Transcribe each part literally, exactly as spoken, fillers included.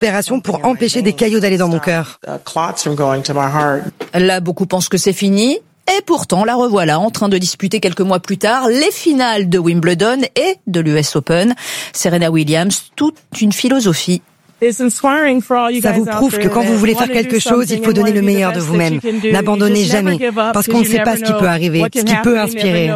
opération pour empêcher des caillots d'aller dans mon cœur. Là, beaucoup pensent que c'est fini. Et pourtant, la revoilà en train de disputer quelques mois plus tard les finales de Wimbledon et de l'U S Open. Serena Williams, toute une philosophie. Ça vous prouve que quand vous voulez faire quelque chose, il faut donner le meilleur de vous-même. N'abandonnez jamais, parce qu'on ne sait pas ce qui peut arriver, ce qui peut inspirer.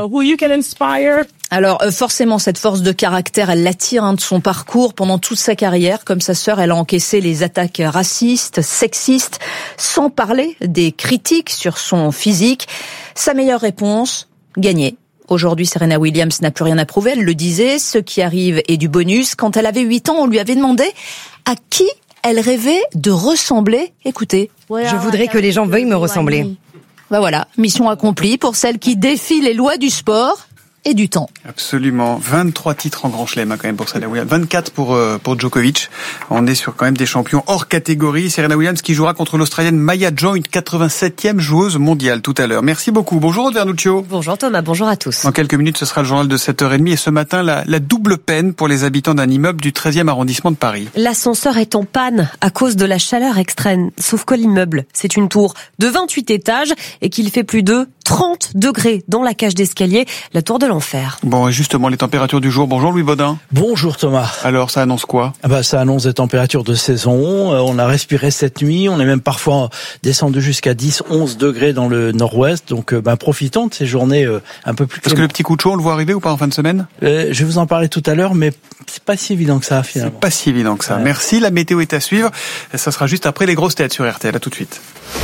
Alors forcément, cette force de caractère, elle l'attire hein, de son parcours pendant toute sa carrière. Comme sa sœur, elle a encaissé les attaques racistes, sexistes, sans parler des critiques sur son physique. Sa meilleure réponse, gagner. Aujourd'hui, Serena Williams n'a plus rien à prouver, elle le disait, ce qui arrive est du bonus. Quand elle avait huit ans, on lui avait demandé à qui elle rêvait de ressembler. Écoutez. Je voudrais que les gens veuillent me ressembler. Ben voilà, mission accomplie pour celle qui défie les lois du sport et du temps. Absolument. vingt-trois titres en Grand Chelem hein, quand même pour Serena Williams. vingt-quatre pour euh, pour Djokovic. On est sur quand même des champions hors catégorie. Serena Williams qui jouera contre l'Australienne Maya Joy, quatre-vingt-septième joueuse mondiale tout à l'heure. Merci beaucoup. Bonjour Aude Vernuccio. Bonjour Thomas, bonjour à tous. Dans quelques minutes, ce sera le journal de sept heures trente et ce matin, la, la double peine pour les habitants d'un immeuble du treizième arrondissement de Paris. L'ascenseur est en panne à cause de la chaleur extrême. Sauf que l'immeuble, c'est une tour de vingt-huit étages et qu'il fait plus de trente degrés dans la cage d'escalier, la tour de l'enfer. Bon, et justement, les températures du jour. Bonjour Louis Baudin. Bonjour Thomas. Alors, ça annonce quoi ? Ah bah, ça annonce des températures de saison. Euh, on a respiré cette nuit. On est même parfois descendu jusqu'à dix, onze degrés dans le nord-ouest. Donc, euh, bah, profitons de ces journées euh, un peu plus clémentes. Est-ce que le petit coup de chaud, on le voit arriver ou pas en fin de semaine ? euh, Je vais vous en parler tout à l'heure, mais c'est pas si évident que ça, finalement. C'est pas si évident que ça. Ouais. Merci. La météo est à suivre. Et ça sera juste après les grosses têtes sur R T L. À tout de suite.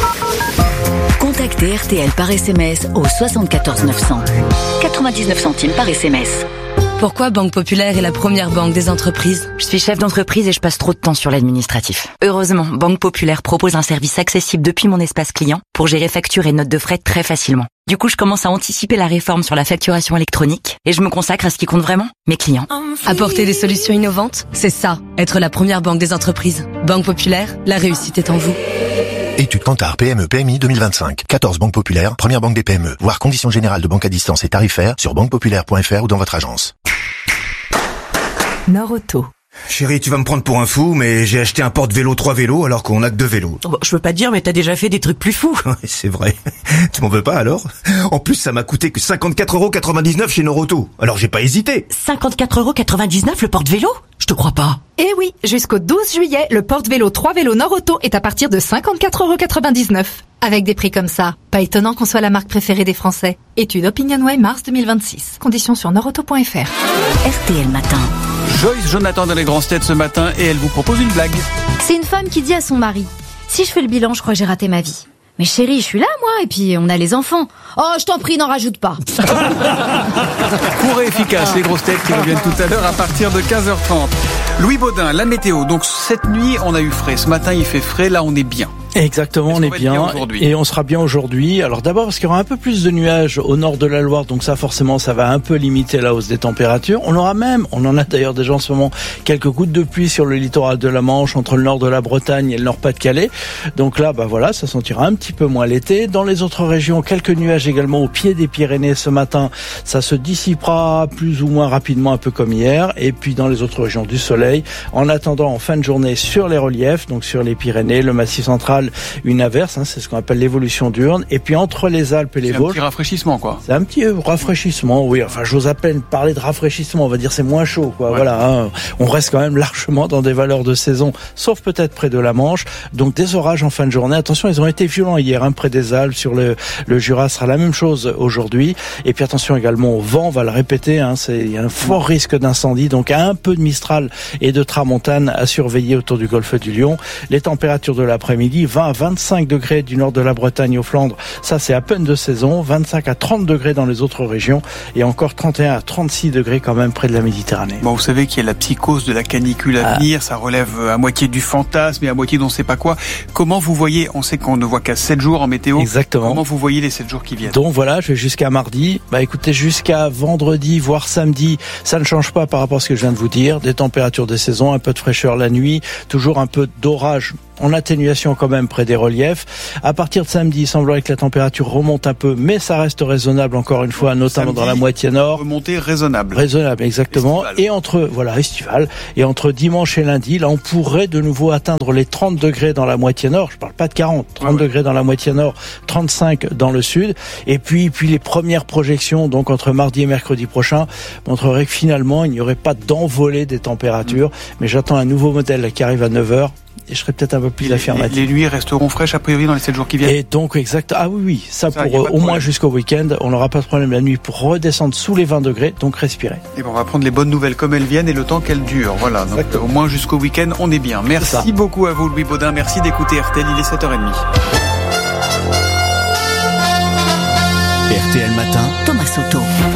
Contactez R T L par S M S au soixante-quatorze neuf cents. quatre-vingt-dix-neuf centimes par S M S. Pourquoi Banque Populaire est la première banque des entreprises ? Je suis chef d'entreprise et je passe trop de temps sur l'administratif. Heureusement, Banque Populaire propose un service accessible depuis mon espace client pour gérer factures et notes de frais très facilement. Du coup, je commence à anticiper la réforme sur la facturation électronique et je me consacre à ce qui compte vraiment, mes clients. Apporter des solutions innovantes, c'est ça, être la première banque des entreprises. Banque Populaire, la réussite est en vous. Étude Kantar P M E P M I deux mille vingt-cinq. quatorze banques populaires, première banque des P M E. Voir conditions générales de banque à distance et tarifaires sur banque populaire point f r ou dans votre agence. Nord Auto. Chérie, tu vas me prendre pour un fou, mais j'ai acheté un porte-vélo trois vélos alors qu'on a que deux vélos. Bon, je veux pas te dire, mais t'as déjà fait des trucs plus fous. C'est vrai. Tu m'en veux pas alors ? En plus, ça m'a coûté que cinquante-quatre euros quatre-vingt-dix-neuf chez Noroto. Alors j'ai pas hésité. cinquante-quatre euros quatre-vingt-dix-neuf le porte-vélo ? Je te crois pas. Eh oui, jusqu'au douze juillet, le porte-vélo trois vélos Noroto est à partir de cinquante-quatre euros quatre-vingt-dix-neuf. Avec des prix comme ça, pas étonnant qu'on soit la marque préférée des Français. Étude OpinionWay mars deux mille vingt-six. Conditions sur noroto point f r. R T L Matin. Joyce Jonathan dans les grosses têtes ce matin et elle vous propose une blague. C'est une femme qui dit à son mari: si je fais le bilan, je crois que j'ai raté ma vie. Mais chérie, je suis là moi, et puis on a les enfants. Oh, je t'en prie, n'en rajoute pas. Court et efficace, les grosses têtes qui reviennent tout à l'heure à partir de quinze heures trente. Louis Baudin, la météo. Donc cette nuit, on a eu frais. Ce matin, il fait frais. Là, on est bien. Exactement, on est bien, et on sera bien aujourd'hui. Alors d'abord parce qu'il y aura un peu plus de nuages au nord de la Loire, donc ça forcément ça va un peu limiter la hausse des températures. On aura même, on en a d'ailleurs déjà en ce moment, quelques gouttes de pluie sur le littoral de la Manche, entre le nord de la Bretagne et le nord-Pas-de-Calais. Donc là, bah voilà, ça sentira un petit peu moins l'été. Dans les autres régions, quelques nuages également au pied des Pyrénées ce matin. Ça se dissipera plus ou moins rapidement, un peu comme hier. Et puis dans les autres régions, du soleil. En attendant, en fin de journée, sur les reliefs, donc sur les Pyrénées, le Massif central, une averse, hein, c'est ce qu'on appelle l'évolution diurne. Et puis entre les Alpes et les Vosges, c'est un petit rafraîchissement, quoi. C'est un petit rafraîchissement, oui. Enfin, j'ose à peine parler de rafraîchissement. On va dire c'est moins chaud, quoi. Ouais. Voilà. Hein. On reste quand même largement dans des valeurs de saison, sauf peut-être près de la Manche. Donc des orages en fin de journée. Attention, ils ont été violents hier, hein, près des Alpes, sur le, le Jura. Ce sera la même chose aujourd'hui. Et puis attention également au vent. On va le répéter. Hein, c'est il y a un fort risque d'incendie. Donc un peu de Mistral et de Tramontane à surveiller autour du golfe du Lion. Les températures de l'après-midi, vingt à vingt-cinq degrés du nord de la Bretagne aux Flandres, ça c'est à peine de saison, vingt-cinq à trente degrés dans les autres régions et encore trente et un à trente-six degrés quand même près de la Méditerranée. Bon, vous savez qu'il y a la psychose de la canicule à ah. venir, ça relève à moitié du fantasme et à moitié d'on ne sait pas quoi. Comment vous voyez, on sait qu'on ne voit qu'à sept jours en météo. Exactement. Comment vous voyez les sept jours qui viennent? Donc voilà, je vais jusqu'à mardi. Bah écoutez, jusqu'à vendredi, voire samedi, ça ne change pas par rapport à ce que je viens de vous dire. Des températures de saison, un peu de fraîcheur la nuit, toujours un peu d'orage en atténuation quand même près des reliefs. À partir de samedi, il semblerait que la température remonte un peu, mais ça reste raisonnable encore une fois, notamment samedi, dans la moitié nord. Remontée raisonnable. Raisonnable, exactement. Estival. Et entre, voilà, estival. Et entre dimanche et lundi, là, on pourrait de nouveau atteindre les trente degrés dans la moitié nord. Je parle pas de quarante, trente ouais, degrés ouais. dans la moitié nord, trente-cinq dans le sud. Et puis, puis les premières projections, donc entre mardi et mercredi prochain, montreraient que finalement, il n'y aurait pas d'envolée des températures. Mmh. Mais j'attends un nouveau modèle qui arrive à neuf heures. Et je serai peut-être un peu plus affirmatif. Les, les nuits resteront fraîches a priori dans les sept jours qui viennent. Et donc, exact. Ah oui, oui. Ça, ça pour euh, au moins jusqu'au week-end. On n'aura pas de problème la nuit pour redescendre sous les vingt degrés. Donc, respirer. Et bon, on va prendre les bonnes nouvelles comme elles viennent et le temps qu'elles durent. Voilà. Donc, au moins jusqu'au week-end, on est bien. Merci est beaucoup à vous, Louis Baudin. Merci d'écouter R T L. Il est sept heures trente. R T L Matin. Thomas Soto.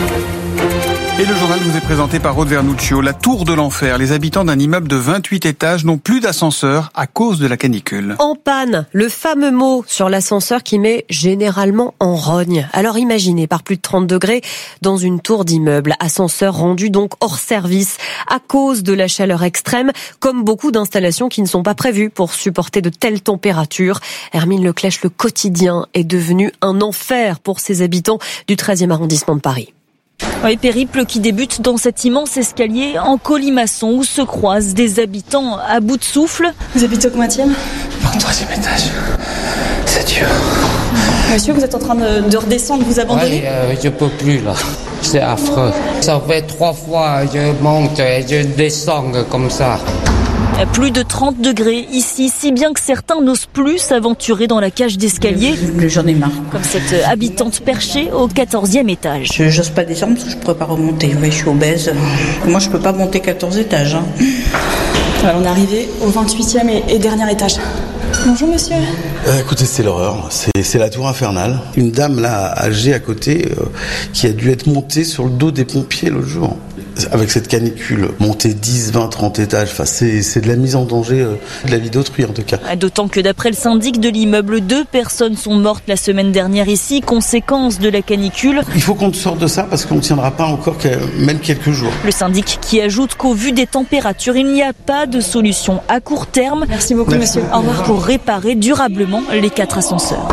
Et le journal vous est présenté par Aude Vernuccio. La tour de l'enfer. Les habitants d'un immeuble de vingt-huit étages n'ont plus d'ascenseur à cause de la canicule. En panne, le fameux mot sur l'ascenseur qui met généralement en rogne. Alors imaginez, par plus de trente degrés, dans une tour d'immeuble, ascenseur rendu donc hors service à cause de la chaleur extrême, comme beaucoup d'installations qui ne sont pas prévues pour supporter de telles températures. Hermine Leclèche, le quotidien est devenu un enfer pour ses habitants du treizième arrondissement de Paris. Oui, périple qui débute dans cet immense escalier en colimaçon où se croisent des habitants à bout de souffle. Vous habitez au combienième ? Au troisième étage. C'est dur. Monsieur, vous êtes en train de, de redescendre, vous abandonnez ? Oui, euh, je peux plus là. C'est affreux. Ça fait trois fois je monte et je descends comme ça. Plus de trente degrés ici, si bien que certains n'osent plus s'aventurer dans la cage d'escalier. J'en ai marre. Comme cette habitante perchée au quatorzième étage. Je n'ose pas descendre parce que je ne pourrais pas remonter. Oui, je suis obèse. Moi, je ne peux pas monter quatorze étages. Hein. Alors, on est arrivé au vingt-huitième et, et dernier étage. Bonjour monsieur. Euh, écoutez, c'est l'horreur. C'est, c'est la tour infernale. Une dame là, âgée à côté, euh, qui a dû être montée sur le dos des pompiers l'autre jour. Avec cette canicule, monter dix, vingt, trente étages, enfin, c'est, c'est de la mise en danger euh, de la vie d'autrui en tout cas. D'autant que d'après le syndic de l'immeuble, deux personnes sont mortes la semaine dernière ici, conséquence de la canicule. Il faut qu'on sorte de ça parce qu'on ne tiendra pas encore même quelques jours. Le syndic qui ajoute qu'au vu des températures, il n'y a pas de solution à court terme. Merci beaucoup Merci. monsieur. Au revoir. Pour réparer durablement les quatre ascenseurs.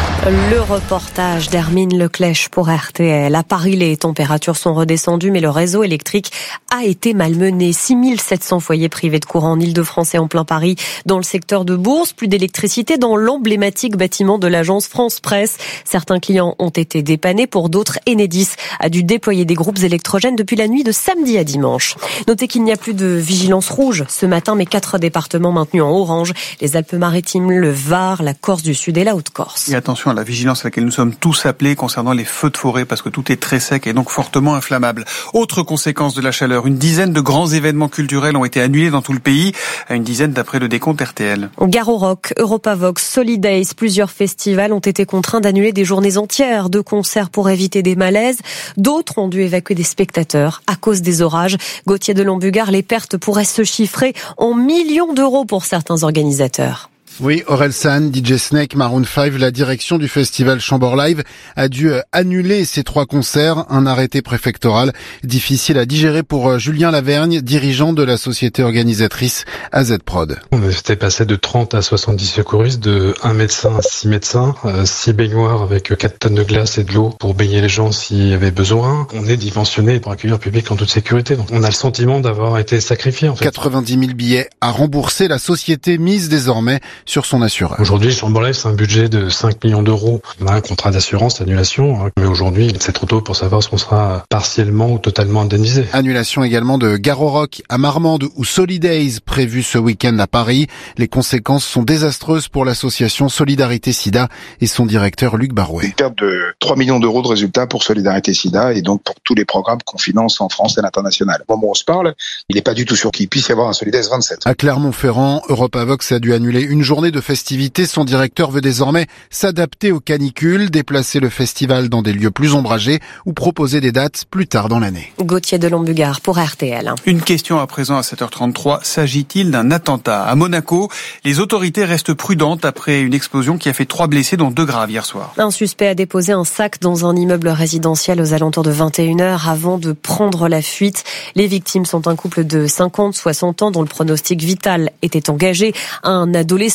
Le reportage d'Hermine Leclèche pour R T L. À Paris, les températures sont redescendues, mais le réseau électrique a été malmené. six mille sept cents foyers privés de courant en Ile-de-France et en plein Paris. Dans le secteur de Bourse, plus d'électricité dans l'emblématique bâtiment de l'agence France Presse. Certains clients ont été dépannés. Pour d'autres, Enedis a dû déployer des groupes électrogènes depuis la nuit de samedi à dimanche. Notez qu'il n'y a plus de vigilance rouge ce matin, mais quatre départements maintenus en orange. Les Alpes-Maritimes, le Var, la Corse du Sud et la Haute-Corse. Et attention à la vigilance à laquelle nous sommes tous appelés concernant les feux de forêt parce que tout est très sec et donc fortement inflammable. Autre conséquence de la chaleur, une dizaine de grands événements culturels ont été annulés dans tout le pays, à une dizaine d'après le décompte R T L. Garo Rock, Europavox, Solidays, plusieurs festivals ont été contraints d'annuler des journées entières de concerts pour éviter des malaises. D'autres ont dû évacuer des spectateurs à cause des orages. Gauthier de Lombugard, les pertes pourraient se chiffrer en millions d'euros pour certains organisateurs. Oui, Orelsan, D J Snake, Maroon cinq, la direction du festival Chambord Live a dû annuler ces trois concerts, un arrêté préfectoral difficile à digérer pour Julien Lavergne, dirigeant de la société organisatrice A Z Prod. On était passé de trente à soixante-dix secouristes, de un médecin à six médecins, six baignoires avec quatre tonnes de glace et de l'eau pour baigner les gens s'il y avait besoin. On est dimensionné pour accueillir le public en toute sécurité. Donc on a le sentiment d'avoir été sacrifié en fait. quatre-vingt-dix mille billets à rembourser, la société mise désormais sur son assureur. Aujourd'hui, Chambord Live, c'est un budget de cinq millions d'euros. On a un contrat d'assurance, annulation, mais aujourd'hui, c'est trop tôt pour savoir si on sera partiellement ou totalement indemnisé. Annulation également de Garo Rock à Marmande ou Solidays prévu ce week-end à Paris. Les conséquences sont désastreuses pour l'association Solidarité Sida et son directeur Luc Barouet. Une perte de trois millions d'euros de résultats pour Solidarité Sida et donc pour tous les programmes qu'on finance en France et à l'international. Au moment où on se parle, il n'est pas du tout sûr qu'il puisse y avoir un Solidays vingt-sept. À Clermont-Ferrand, Europavox a dû annuler une journée de festivités. Son directeur veut désormais s'adapter aux canicules, déplacer le festival dans des lieux plus ombragés ou proposer des dates plus tard dans l'année. Gauthier de Lombugard pour R T L. Une question à présent à sept heures trente-trois. S'agit-il d'un attentat ? À Monaco, les autorités restent prudentes après une explosion qui a fait trois blessés, dont deux graves hier soir. Un suspect a déposé un sac dans un immeuble résidentiel aux alentours de vingt et une heures avant de prendre la fuite. Les victimes sont un couple de cinquante à soixante ans dont le pronostic vital était engagé. Un adolescent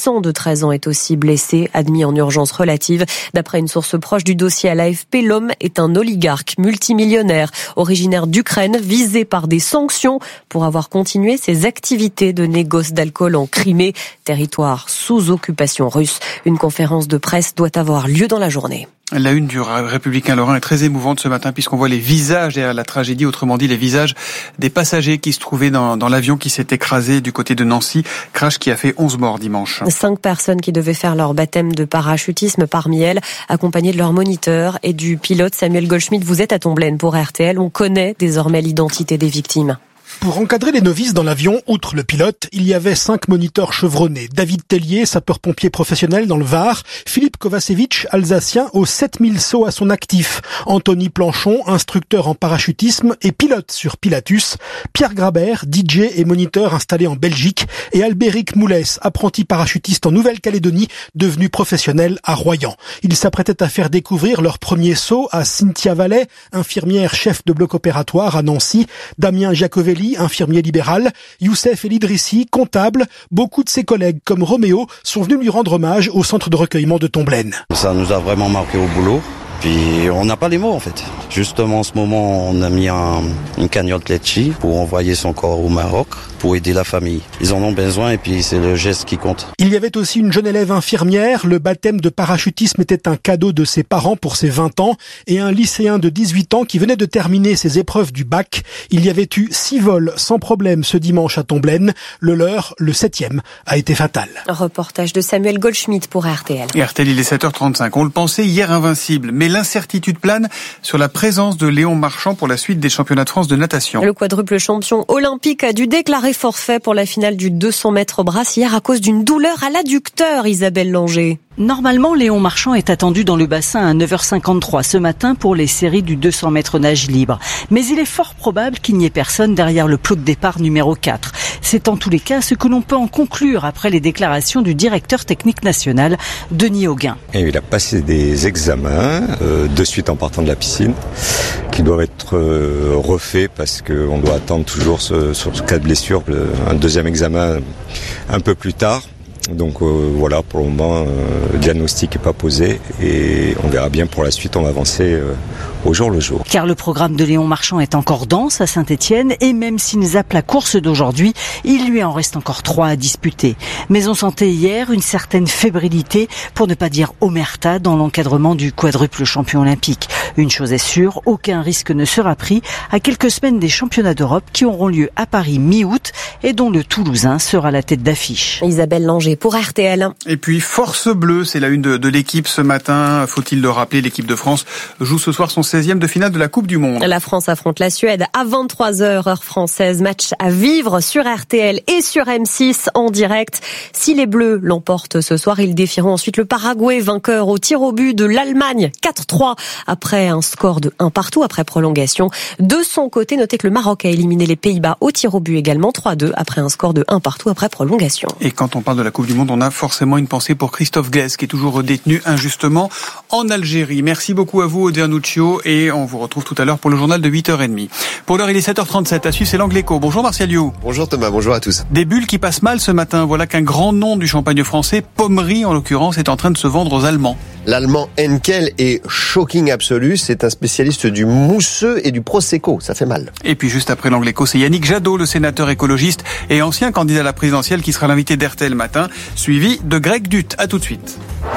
l'adolescent de treize ans est aussi blessé, admis en urgence relative. D'après une source proche du dossier à l'A F P, l'homme est un oligarque multimillionnaire, originaire d'Ukraine, visé par des sanctions pour avoir continué ses activités de négoce d'alcool en Crimée, territoire sous occupation russe. Une conférence de presse doit avoir lieu dans la journée. La une du Républicain Lorrain est très émouvante ce matin puisqu'on voit les visages derrière la tragédie, autrement dit les visages des passagers qui se trouvaient dans, dans l'avion qui s'est écrasé du côté de Nancy, crash qui a fait onze morts dimanche. Cinq personnes qui devaient faire leur baptême de parachutisme parmi elles, accompagnées de leur moniteur et du pilote Samuel Goldschmidt. Vous êtes à Tomblaine pour R T L, on connaît désormais l'identité des victimes. Pour encadrer les novices dans l'avion, outre le pilote, il y avait cinq moniteurs chevronnés. David Tellier, sapeur-pompier professionnel dans le Var. Philippe Kovacevic, alsacien, aux sept mille sauts à son actif. Anthony Planchon, instructeur en parachutisme et pilote sur Pilatus. Pierre Grabert, D J et moniteur installé en Belgique. Et Albéric Moulès, apprenti parachutiste en Nouvelle-Calédonie, devenu professionnel à Royan. Ils s'apprêtaient à faire découvrir leur premier saut à Cynthia Vallet, infirmière chef de bloc opératoire à Nancy. Damien Giacovelli, infirmier libéral, Youssef El Idrissi, comptable. Beaucoup de ses collègues, comme Roméo, sont venus lui rendre hommage au centre de recueillement de Tomblaine. Ça nous a vraiment marqué au boulot. Puis on n'a pas les mots en fait. Justement en ce moment on a mis un, une cagnotte Letchi pour envoyer son corps au Maroc pour aider la famille. Ils en ont besoin et puis c'est le geste qui compte. Il y avait aussi une jeune élève infirmière. Le baptême de parachutisme était un cadeau de ses parents pour ses vingt ans et un lycéen de dix-huit ans qui venait de terminer ses épreuves du bac. Il y avait eu six vols sans problème ce dimanche à Tomblaine. Le leur, le septième, a été fatal. Reportage de Samuel Goldschmidt pour R T L. R T L, il est sept heures trente-cinq. On le pensait hier invincible, mais l'incertitude plane sur la présence de Léon Marchand pour la suite des championnats de France de natation. Le quadruple champion olympique a dû déclarer forfait pour la finale du deux cents mètres brasse hier à cause d'une douleur à l'adducteur, Isabelle Langer. Normalement, Léon Marchand est attendu dans le bassin à neuf heures cinquante-trois ce matin pour les séries du deux cents mètres nage libre. Mais il est fort probable qu'il n'y ait personne derrière le plot de départ numéro quatre. C'est en tous les cas ce que l'on peut en conclure après les déclarations du directeur technique national, Denis Auguin. Et il a passé des examens euh, de suite en partant de la piscine qui doivent être euh, refaits parce qu'on doit attendre toujours ce, sur ce cas de blessure le, un deuxième examen un peu plus tard. Donc euh, voilà, pour le moment, euh, le diagnostic n'est pas posé et on verra bien pour la suite, on va avancer euh, au jour le jour. Car le programme de Léon Marchand est encore dense à Saint-Étienne et même s'il zappe la course d'aujourd'hui, il lui en reste encore trois à disputer. Mais on sentait hier une certaine fébrilité, pour ne pas dire omerta, dans l'encadrement du quadruple champion olympique. Une chose est sûre, aucun risque ne sera pris à quelques semaines des championnats d'Europe qui auront lieu à Paris mi-août et dont le Toulousain sera la tête d'affiche. Isabelle Langer pour R T L. Et puis Force Bleue, c'est la une de, de l'équipe ce matin. Faut-il le rappeler, l'équipe de France joue ce soir son seizième de finale de la Coupe du Monde. La France affronte la Suède à vingt-trois heures heure française. Match à vivre sur R T L et sur M six en direct. Si les Bleus l'emportent ce soir, ils défieront ensuite le Paraguay, vainqueur au tir au but de l'Allemagne quatre trois après un score de un partout après prolongation. De son côté, notez que le Maroc a éliminé les Pays-Bas au tir au but également trois deux après un score de un partout après prolongation. Et quand on parle de la Coupe du Monde, on a forcément une pensée pour Christophe Glaise qui est toujours détenu injustement en Algérie. Merci beaucoup à vous, Aude Nuccio, et on vous retrouve tout à l'heure pour le journal de huit heures trente. Pour l'heure, il est sept heures trente-sept. À suivre, c'est l'Angleco. Bonjour Martial You. Bonjour Thomas, bonjour à tous. Des bulles qui passent mal ce matin. Voilà qu'un grand nom du champagne français, Pommery en l'occurrence, est en train de se vendre aux Allemands. L'allemand Henkel est shocking absolu. C'est un spécialiste du mousseux et du prosecco. Ça fait mal. Et puis juste après l'Angleco, c'est Yannick Jadot, le sénateur écologiste et ancien candidat à la présidentielle, qui sera l'invité d'R T L matin, suivi de Greg Dutt. À tout de suite.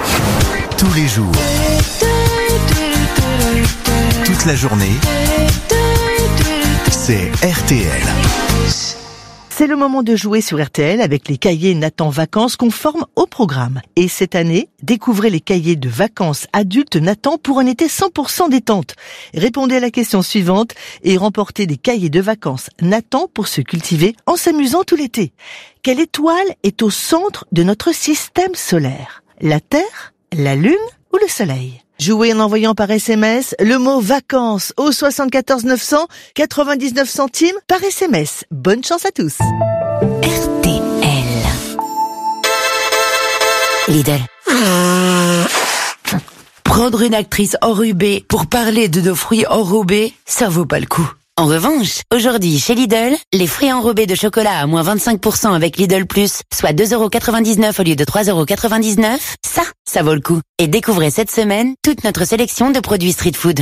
Tous les jours, toute la journée, c'est R T L. C'est le moment de jouer sur R T L avec les cahiers Nathan Vacances conformes au programme. Et cette année, découvrez les cahiers de vacances adultes Nathan pour un été cent pour cent détente. Répondez à la question suivante et remportez des cahiers de vacances Nathan pour se cultiver en s'amusant tout l'été. Quelle étoile est au centre de notre système solaire? La Terre, la Lune ou le Soleil? Jouez en envoyant par S M S le mot vacances au soixante-quatorze neuf cents, quatre-vingt-dix-neuf centimes par S M S. Bonne chance à tous. R T L. Lidl. Prendre une actrice enrubée pour parler de nos fruits enrobés, ça vaut pas le coup. En revanche, aujourd'hui, chez Lidl, les fruits enrobés de chocolat à moins vingt-cinq pour cent avec Lidl Plus, soit deux euros quatre-vingt-dix-neuf au lieu de trois euros quatre-vingt-dix-neuf, ça, ça vaut le coup. Et découvrez cette semaine toute notre sélection de produits street food.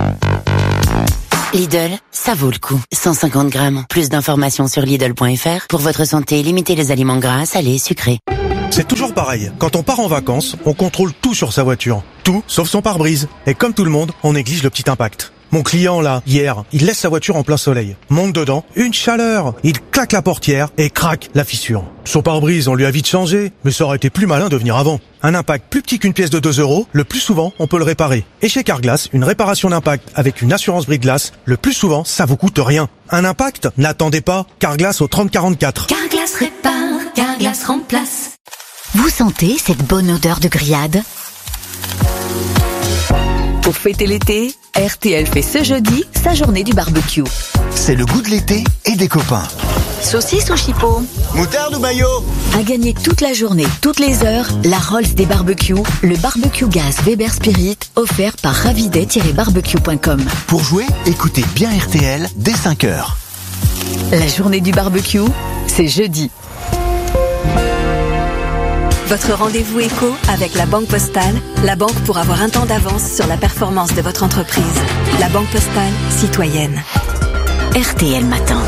Lidl, ça vaut le coup. cent cinquante grammes. Plus d'informations sur Lidl point F R. Pour votre santé, limitez les aliments gras, salés, sucrés. C'est toujours pareil. Quand on part en vacances, on contrôle tout sur sa voiture. Tout, sauf son pare-brise. Et comme tout le monde, on néglige le petit impact. Mon client, là, hier, il laisse sa voiture en plein soleil. Monte dedans, une chaleur. Il claque la portière et craque la fissure. Son pare-brise, on lui a vite changé, mais ça aurait été plus malin de venir avant. Un impact plus petit qu'une pièce de deux euros, le plus souvent, on peut le réparer. Et chez Carglass, une réparation d'impact avec une assurance brise-glace, le plus souvent, ça vous coûte rien. Un impact? N'attendez pas. Carglass au trente quarante-quatre. Carglass répare, Carglass remplace. Vous sentez cette bonne odeur de grillade? Pour fêter l'été, R T L fait ce jeudi sa journée du barbecue. C'est le goût de l'été et des copains. Saucisse ou chipot? Moutarde ou maillot? À gagner toute la journée, toutes les heures, la Rolls des barbecues, le barbecue gaz Weber Spirit, offert par ravidet tiret barbecue point com. Pour jouer, écoutez bien R T L dès cinq heures. La journée du barbecue, c'est jeudi. Votre rendez-vous éco avec la Banque Postale, la banque pour avoir un temps d'avance sur la performance de votre entreprise. La Banque Postale, citoyenne. R T L Matin.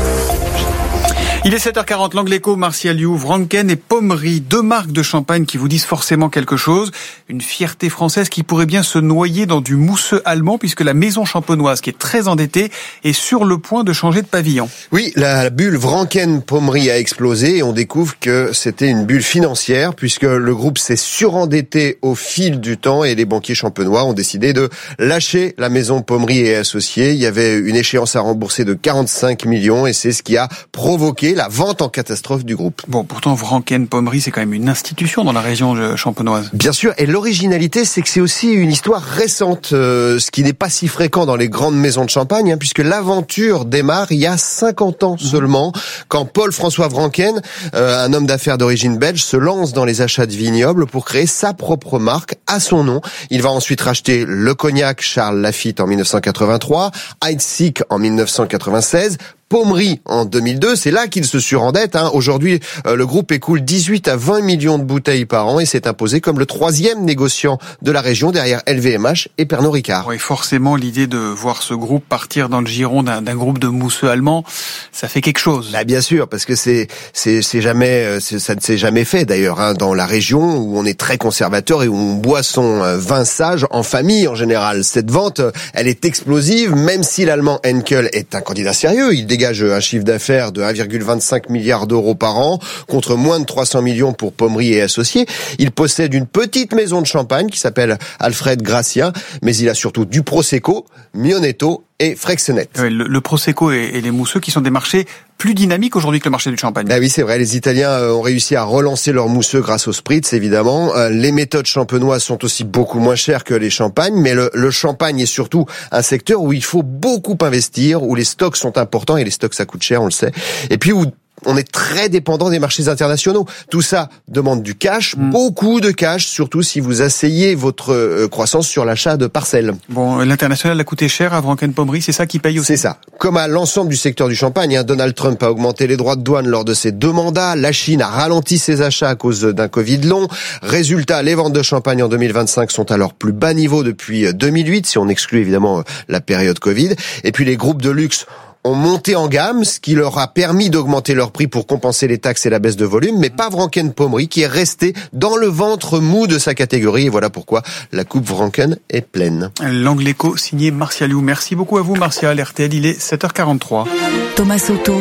Il est sept heures quarante, l'Angle Éco, Martial You, Vranken et Pommery, deux marques de champagne qui vous disent forcément quelque chose. Une fierté française qui pourrait bien se noyer dans du mousseux allemand puisque la maison champenoise, qui est très endettée, est sur le point de changer de pavillon. Oui, la bulle Vranken Pommery a explosé et on découvre que c'était une bulle financière puisque le groupe s'est surendetté au fil du temps et les banquiers champenois ont décidé de lâcher la maison Pommery et associés. Il y avait une échéance à rembourser de quarante-cinq millions et c'est ce qui a provoqué la vente en catastrophe du groupe. Bon, pourtant, Vranken Pommery, c'est quand même une institution dans la région champenoise. Bien sûr, et l'originalité, c'est que c'est aussi une histoire récente, euh, ce qui n'est pas si fréquent dans les grandes maisons de champagne, hein, puisque l'aventure démarre il y a cinquante ans seulement, quand Paul-François Vranken, euh, un homme d'affaires d'origine belge, se lance dans les achats de vignobles pour créer sa propre marque à son nom. Il va ensuite racheter le cognac Charles Lafite en mille neuf cent quatre-vingt-trois, Heidsieck en mille neuf cent quatre-vingt-seize, Pommery en deux mille deux, c'est là qu'il se surendette. Hein. Aujourd'hui, euh, le groupe écoule dix-huit à vingt millions de bouteilles par an et s'est imposé comme le troisième négociant de la région derrière L V M H et Pernod Ricard. Oui, forcément, l'idée de voir ce groupe partir dans le giron d'un, d'un groupe de mousseux allemands, ça fait quelque chose. Bah, bien sûr, parce que c'est c'est c'est jamais c'est, ça ne s'est jamais fait d'ailleurs hein, dans la région où on est très conservateur et où on boit son vin sage en famille en général. Cette vente, elle est explosive, même si l'allemand Henkel est un candidat sérieux. Il dégage un chiffre d'affaires de un virgule vingt-cinq milliard d'euros par an, contre moins de trois cents millions pour Pommery et associés. Il possède une petite maison de champagne qui s'appelle Alfred Gracia, mais il a surtout du Prosecco, Mionetto et Freixenet. Oui, le, le Prosecco et, et les mousseux qui sont des marchés plus dynamiques aujourd'hui que le marché du champagne. Ah oui, c'est vrai, les Italiens ont réussi à relancer leur mousseux grâce au spritz, évidemment. Les méthodes champenoises sont aussi beaucoup moins chères que les champagnes, mais le, le champagne est surtout un secteur où il faut beaucoup investir, où les stocks sont importants, et les stocks ça coûte cher, on le sait, et puis où on est très dépendant des marchés internationaux. Tout ça demande du cash, mmh. beaucoup de cash, surtout si vous asseyez votre euh, croissance sur l'achat de parcelles. Bon, l'international a coûté cher à Vranken Pommery, c'est ça qui paye aussi. C'est ça. Comme à l'ensemble du secteur du champagne, hein, Donald Trump a augmenté les droits de douane lors de ses deux mandats. La Chine a ralenti ses achats à cause d'un Covid long. Résultat, les ventes de champagne en deux mille vingt-cinq sont à leur plus bas niveau depuis deux mille huit, si on exclut évidemment la période Covid. Et puis les groupes de luxe ont monté en gamme, ce qui leur a permis d'augmenter leur prix pour compenser les taxes et la baisse de volume, mais pas Vranken Pommery qui est resté dans le ventre mou de sa catégorie. Et voilà pourquoi la coupe Vranken est pleine. L'Angle Éco signé Martial You. Merci beaucoup à vous Martial. R T L, il est sept heures quarante-trois. Thomas Soto,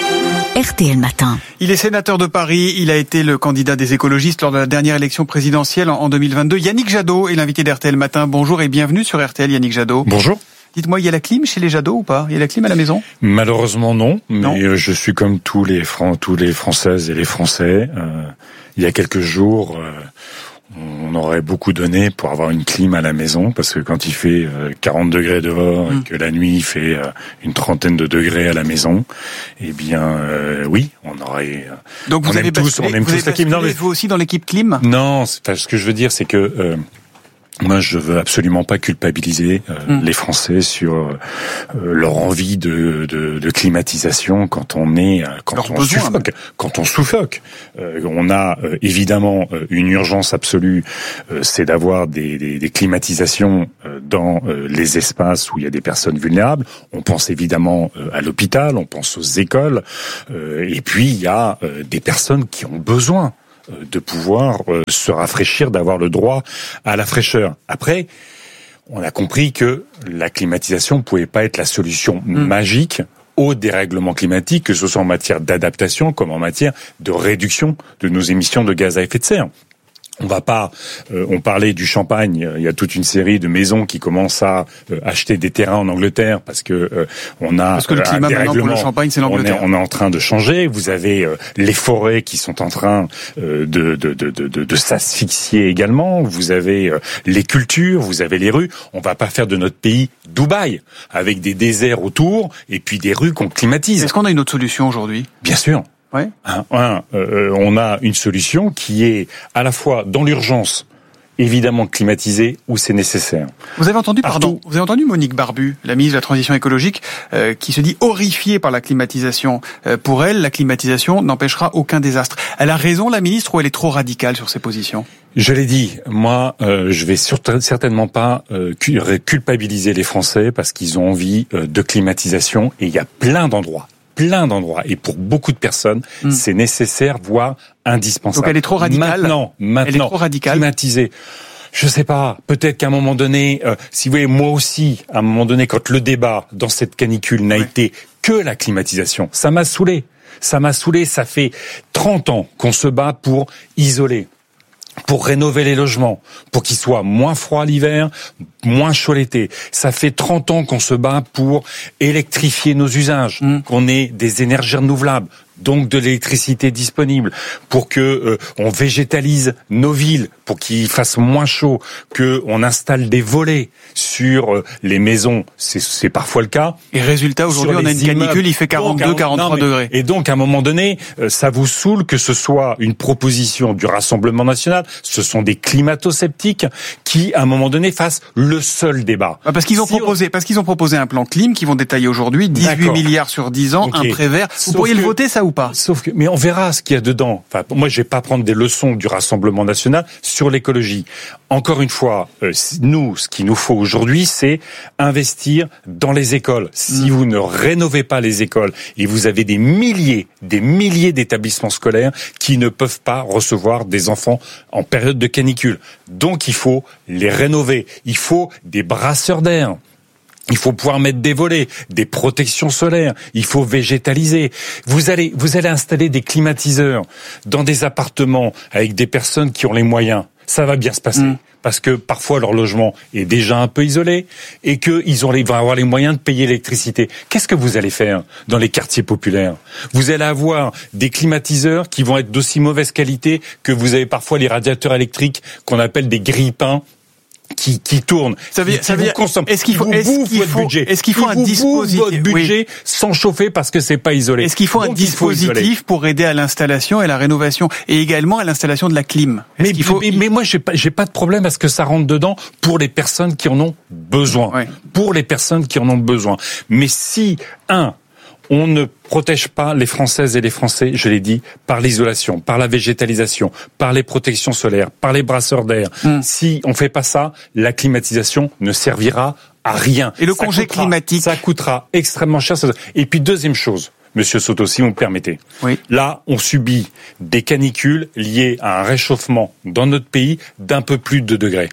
R T L Matin. Il est sénateur de Paris, il a été le candidat des écologistes lors de la dernière élection présidentielle en deux mille vingt-deux. Yannick Jadot est l'invité d'R T L Matin. Bonjour et bienvenue sur R T L, Yannick Jadot. Bonjour. Dites-moi, il y a la clim chez les Jadot ou pas? Il y a la clim à la maison? Malheureusement non, mais non. je suis comme tous les Fran- tous les Françaises et les Français. Euh, il y a quelques jours, euh, on aurait beaucoup donné pour avoir une clim à la maison, parce que quand il fait euh, quarante degrés dehors mmh. et que la nuit il fait euh, une trentaine de degrés à la maison, eh bien euh, oui, on aurait. Euh, Donc vous on avez aime tous, basculé, on aime vous tous avez la clim. Non, mais vous aussi dans l'équipe clim? Non, c'est, enfin, ce que je veux dire, c'est que. Euh, Moi, je veux absolument pas culpabiliser euh, mmh. les Français sur euh, leur envie de, de, de climatisation quand on est quand leur on besoin, suffoque. Mais... Quand on suffoque, euh, on a euh, évidemment euh, une urgence absolue, euh, c'est d'avoir des, des, des climatisations euh, dans euh, les espaces où il y a des personnes vulnérables. On pense évidemment euh, à l'hôpital, on pense aux écoles, euh, et puis il y a euh, des personnes qui ont besoin de pouvoir euh, se rafraîchir, d'avoir le droit à la fraîcheur. Après, on a compris que la climatisation ne pouvait pas être la solution mmh. magique au dérèglement climatique, que ce soit en matière d'adaptation comme en matière de réduction de nos émissions de gaz à effet de serre. On va pas. Euh, on parlait du Champagne. Il y a toute une série de maisons qui commencent à euh, acheter des terrains en Angleterre parce que euh, on a parce que le climat maintenant pour le Champagne, c'est l'Angleterre. On est, on est en train de changer. Vous avez euh, les forêts qui sont en train euh, de, de, de, de, de, de s'asphyxier également. Vous avez euh, les cultures. Vous avez les rues. On va pas faire de notre pays Dubaï avec des déserts autour et puis des rues qu'on climatise. Est-ce qu'on a une autre solution aujourd'hui ? Bien sûr. Ouais. Un, un euh, on a une solution qui est à la fois dans l'urgence, évidemment climatisée où c'est nécessaire. Vous avez entendu, Partout. pardon, vous avez entendu Monique Barbu, la ministre de la Transition écologique, euh, qui se dit horrifiée par la climatisation. Euh, pour elle, la climatisation n'empêchera aucun désastre. Elle a raison, la ministre, ou elle est trop radicale sur ses positions ? Je l'ai dit, moi, euh, je vais surtout, certainement pas euh, culpabiliser les Français parce qu'ils ont envie euh, de climatisation et il y a plein d'endroits. plein d'endroits et pour beaucoup de personnes, mmh. c'est nécessaire, voire indispensable. Donc elle est trop radicale. Maintenant, maintenant, elle est trop radicale. Climatiser. Je sais pas. Peut-être qu'à un moment donné, euh, si vous voulez, moi aussi, à un moment donné, quand le débat dans cette canicule n'a ouais. été que la climatisation, ça m'a saoulé. Ça m'a saoulé. Ça fait trente ans qu'on se bat pour isoler, pour rénover les logements, pour qu'ils soient moins froids l'hiver, moins chauds l'été. Ça fait trente ans qu'on se bat pour électrifier nos usages, mmh. qu'on ait des énergies renouvelables, donc de l'électricité disponible, pour que euh, on végétalise nos villes, pour qu'il fasse moins chaud, que on installe des volets sur euh, les maisons, c'est, c'est parfois le cas. Et résultat, aujourd'hui, on a une canicule, immeubles. Il fait quarante-deux, quarante-trois degrés. Et donc, à un moment donné, euh, ça vous saoule que ce soit une proposition du Rassemblement national, ce sont des climato-sceptiques qui, à un moment donné, fassent le seul débat. Ah, parce qu'ils ont si proposé, on... parce qu'ils ont proposé un plan clim qui vont détailler aujourd'hui, dix-huit D'accord. milliards sur dix ans, okay. un prêt vert. Vous Sauf pourriez que... le voter, ça ou pas? Sauf que, mais on verra ce qu'il y a dedans. Enfin, moi, je vais pas prendre des leçons du Rassemblement national sur l'écologie. Encore une fois, euh, nous, ce qu'il nous faut aujourd'hui, c'est investir dans les écoles. Si mmh. vous ne rénovez pas les écoles et vous avez des milliers, des milliers d'établissements scolaires qui ne peuvent pas recevoir des enfants en période de canicule. Donc, il faut les rénover. Il faut des brasseurs d'air. Il faut pouvoir mettre des volets, des protections solaires. Il faut végétaliser. Vous allez, vous allez installer des climatiseurs dans des appartements avec des personnes qui ont les moyens. Ça va bien se passer. Mmh. Parce que parfois leur logement est déjà un peu isolé et qu'ils ont les, vont avoir les moyens de payer l'électricité. Qu'est-ce que vous allez faire dans les quartiers populaires? Vous allez avoir des climatiseurs qui vont être d'aussi mauvaise qualité que vous avez parfois les radiateurs électriques qu'on appelle des grille-pains. Qui, qui tourne, ça veut, qui, ça veut dire, est-ce qu'il faut, est-ce qu'il faut, budget. Est-ce qu'il faut un dispositif, votre budget oui. sans chauffer parce que c'est pas isolé. Est-ce qu'il faut Donc, un dispositif faut pour aider à l'installation et la rénovation et également à l'installation de la clim? Mais, faut... mais, mais moi j'ai pas, j'ai pas de problème à ce que ça rentre dedans pour les personnes qui en ont besoin. Ouais. Pour les personnes qui en ont besoin. Mais si, un, on ne protège pas les Françaises et les Français, je l'ai dit, par l'isolation, par la végétalisation, par les protections solaires, par les brasseurs d'air. Mmh. Si on fait pas ça, la climatisation ne servira à rien. Et le ça congé coûtera, climatique, ça coûtera extrêmement cher. Et puis deuxième chose, Monsieur Soto, si vous me permettez. Oui. Là, on subit des canicules liées à un réchauffement dans notre pays d'un peu plus de deux degrés.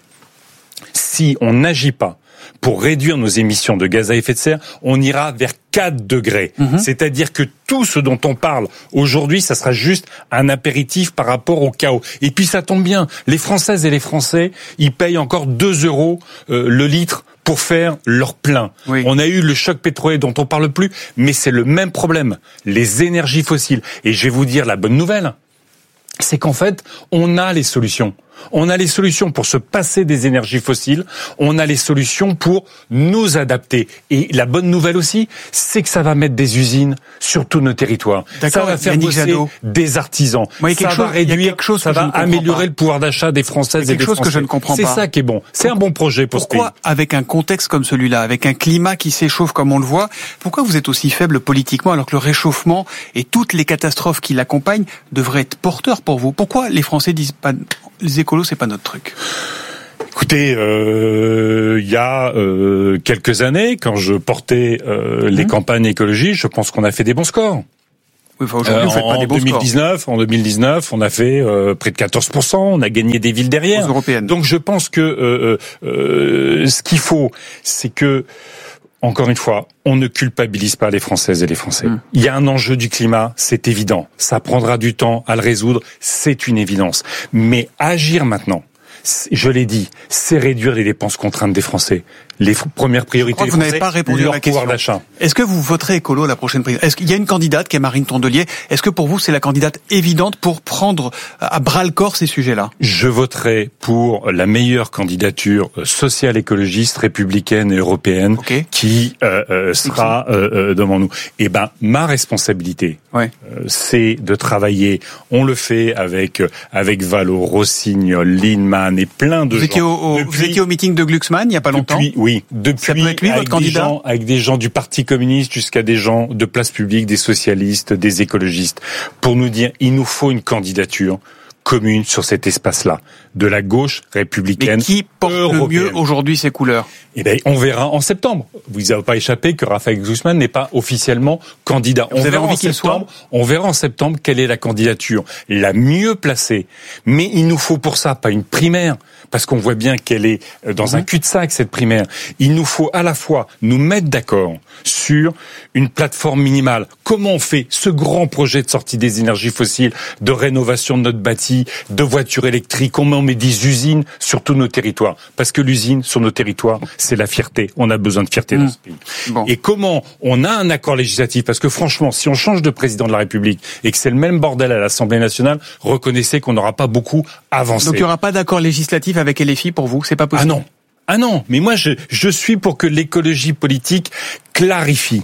Si on n'agit pas pour réduire nos émissions de gaz à effet de serre, on ira vers quatre degrés. Mmh. C'est-à-dire que tout ce dont on parle aujourd'hui, ça sera juste un apéritif par rapport au chaos. Et puis ça tombe bien, les Françaises et les Français, ils payent encore deux euros euh, le litre pour faire leur plein. Oui. On a eu le choc pétrolier dont on parle plus, mais c'est le même problème, les énergies fossiles. Et je vais vous dire la bonne nouvelle, c'est qu'en fait, on a les solutions. On a les solutions pour se passer des énergies fossiles. On a les solutions pour nous adapter. Et la bonne nouvelle aussi, c'est que ça va mettre des usines sur tous nos territoires. D'accord, ça va faire Yannick bosser Jadot. des artisans. Moi, il y a quelque ça chose- va réduire, il y a quelque chose ça que je va ne comprends améliorer pas. le pouvoir d'achat des Françaises Il y a et des quelque chose Français. que je ne comprends c'est pas. ça qui est bon. C'est un bon projet pour ce pays. Pourquoi, avec un contexte comme celui-là, avec un climat qui s'échauffe comme on le voit, pourquoi vous êtes aussi faible politiquement alors que le réchauffement et toutes les catastrophes qui l'accompagnent devraient être porteurs pour vous? Pourquoi les Français disent pas, les écolos, c'est pas notre truc? Écoutez, euh, il y a euh, quelques années, quand je portais euh, les Mmh. campagnes écologiques, je pense qu'on a fait des bons scores. Oui, enfin, aujourd'hui, vous faites pas en des bons deux mille dix-neuf, en deux mille dix-neuf, on a fait euh, près de quatorze pour cent. On a gagné des villes derrière. Aux européennes. Donc je pense que euh, euh, ce qu'il faut, c'est que, encore une fois, on ne culpabilise pas les Françaises et les Français. Mm. Il y a un enjeu du climat, c'est évident. Ça prendra du temps à le résoudre, c'est une évidence. Mais agir maintenant, c'est- je l'ai dit, c'est réduire les dépenses contraintes des Français. Les f- premières Je priorités crois des que vous n'avez Français, pas répondu à leur la pouvoir question. d'achat. Est-ce que vous voterez écolo à la prochaine présidentielle? Est-ce qu'il y a une candidate qui est Marine Tondelier? Est-ce que pour vous c'est la candidate évidente pour prendre à bras le corps ces sujets-là? Je voterai pour la meilleure candidature sociale, écologiste, républicaine et européenne Ok. qui euh, euh, sera euh, euh, devant nous. Et ben, ma responsabilité, Ouais. euh, c'est de travailler. On le fait avec euh, avec Valo, Rossignol, Lindemann et plein de Vous gens. étiez au, au- Depuis- vous étiez au meeting de Glucksmann il y a pas longtemps. Depuis, oui, depuis Ça peut être lui, avec votre des candidat gens, avec des gens du Parti communiste jusqu'à des gens de place publique, des socialistes, des écologistes, pour nous dire il nous faut une candidature commune sur cet espace-là, de la gauche Mais républicaine. qui porte le européenne. mieux aujourd'hui ces couleurs? Eh ben, on verra en septembre. Vous n'avez pas échappé que Raphaël Glucksmann n'est pas officiellement candidat. Vous on avez verra envie en qu'il septembre. On verra en septembre quelle est la candidature la mieux placée. Mais il nous faut pour ça pas une primaire, parce qu'on voit bien qu'elle est dans un cul-de-sac cette primaire. Il nous faut à la fois nous mettre d'accord sur une plateforme minimale. Comment on fait ce grand projet de sortie des énergies fossiles, de rénovation de notre bâti, de voitures électriques, comment on met des usines sur tous nos territoires. Parce que l'usine sur nos territoires, c'est la fierté. On a besoin de fierté Mmh. dans ce pays. Bon. Et comment on a un accord législatif? Parce que franchement, si on change de président de la République et que c'est le même bordel à l'Assemblée nationale, reconnaissez qu'on n'aura pas beaucoup avancé. Donc il n'y aura pas d'accord législatif avec L F I pour vous? C'est pas Ah possible? non. Ah non, mais moi je, je suis pour que l'écologie politique clarifie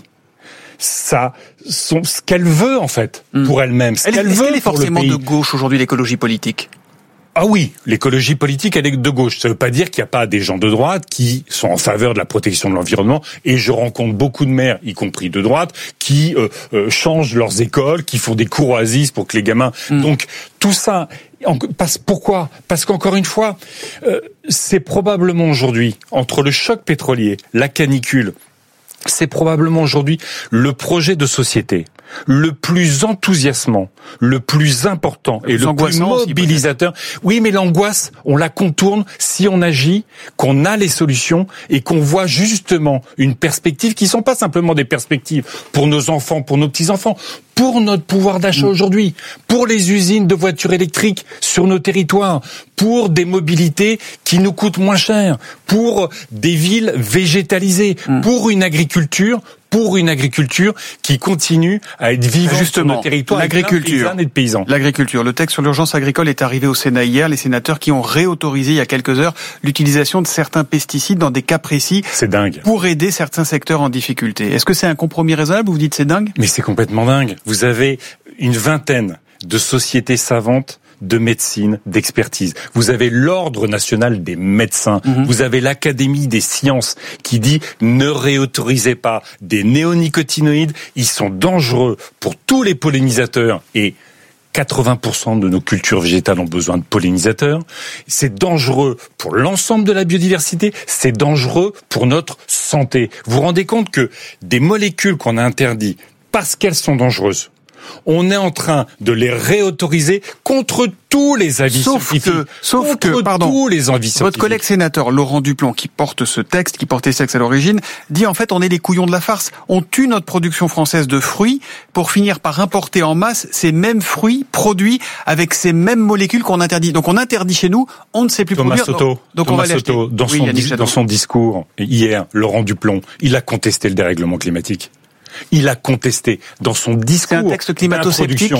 ça, son, ce qu'elle veut en fait pour elle-même, ce Elle, qu'elle est-ce veut qu'elle est pour le forcément pays. de gauche aujourd'hui, l'écologie politique? Ah oui, l'écologie politique, elle est de gauche. Ça veut pas dire qu'il n'y a pas des gens de droite qui sont en faveur de la protection de l'environnement. Et je rencontre beaucoup de maires, y compris de droite, qui euh, euh, changent leurs écoles, qui font des cours oasis pour que les gamins... Mm. Donc tout ça... En, parce, pourquoi? Parce qu'encore une fois, euh, c'est probablement aujourd'hui, entre le choc pétrolier, la canicule, c'est probablement aujourd'hui le projet de société le plus enthousiasmant, le plus important et le plus mobilisateur. Oui, mais l'angoisse, on la contourne si on agit, qu'on a les solutions et qu'on voit justement une perspective qui ne sont pas simplement des perspectives pour nos enfants, pour nos petits-enfants, pour notre pouvoir d'achat aujourd'hui, pour les usines de voitures électriques sur nos territoires, pour des mobilités qui nous coûtent moins cher, pour des villes végétalisées, pour une agriculture pour une agriculture qui continue à être vivante Justement, sur nos territoires. l'agriculture. Et de paysans. L'agriculture. Le texte sur l'urgence agricole est arrivé au Sénat hier. Les sénateurs qui ont réautorisé il y a quelques heures l'utilisation de certains pesticides dans des cas précis. C'est dingue. Pour aider certains secteurs en difficulté. Est-ce que c'est un compromis raisonnable ou vous dites c'est dingue? Mais c'est complètement dingue. Vous avez une vingtaine de sociétés savantes de médecine, d'expertise. Vous avez l'Ordre national des médecins. Mmh. Vous avez l'Académie des sciences qui dit ne réautorisez pas des néonicotinoïdes. Ils sont dangereux pour tous les pollinisateurs et quatre-vingts pour cent de nos cultures végétales ont besoin de pollinisateurs. C'est dangereux pour l'ensemble de la biodiversité. C'est dangereux pour notre santé. Vous vous rendez compte que des molécules qu'on a interdites parce qu'elles sont dangereuses, on est en train de les réautoriser contre tous les avis sauf scientifiques. Que, sauf contre que, pardon, tous les avis scientifiques. Votre collègue sénateur Laurent Duplon, qui porte ce texte, qui portait ce texte à l'origine, dit en fait on est les couillons de la farce. On tue notre production française de fruits pour finir par importer en masse ces mêmes fruits produits avec ces mêmes molécules qu'on interdit. Donc on interdit chez nous, on ne sait plus Thomas produire. Soto, donc Thomas on va l'acheter. Soto, dans, oui, son, Yannick dis, Jadot. dans son discours hier, Laurent Duplon, il a contesté le dérèglement climatique. Il a contesté dans son discours. C'est un texte climato-sceptique.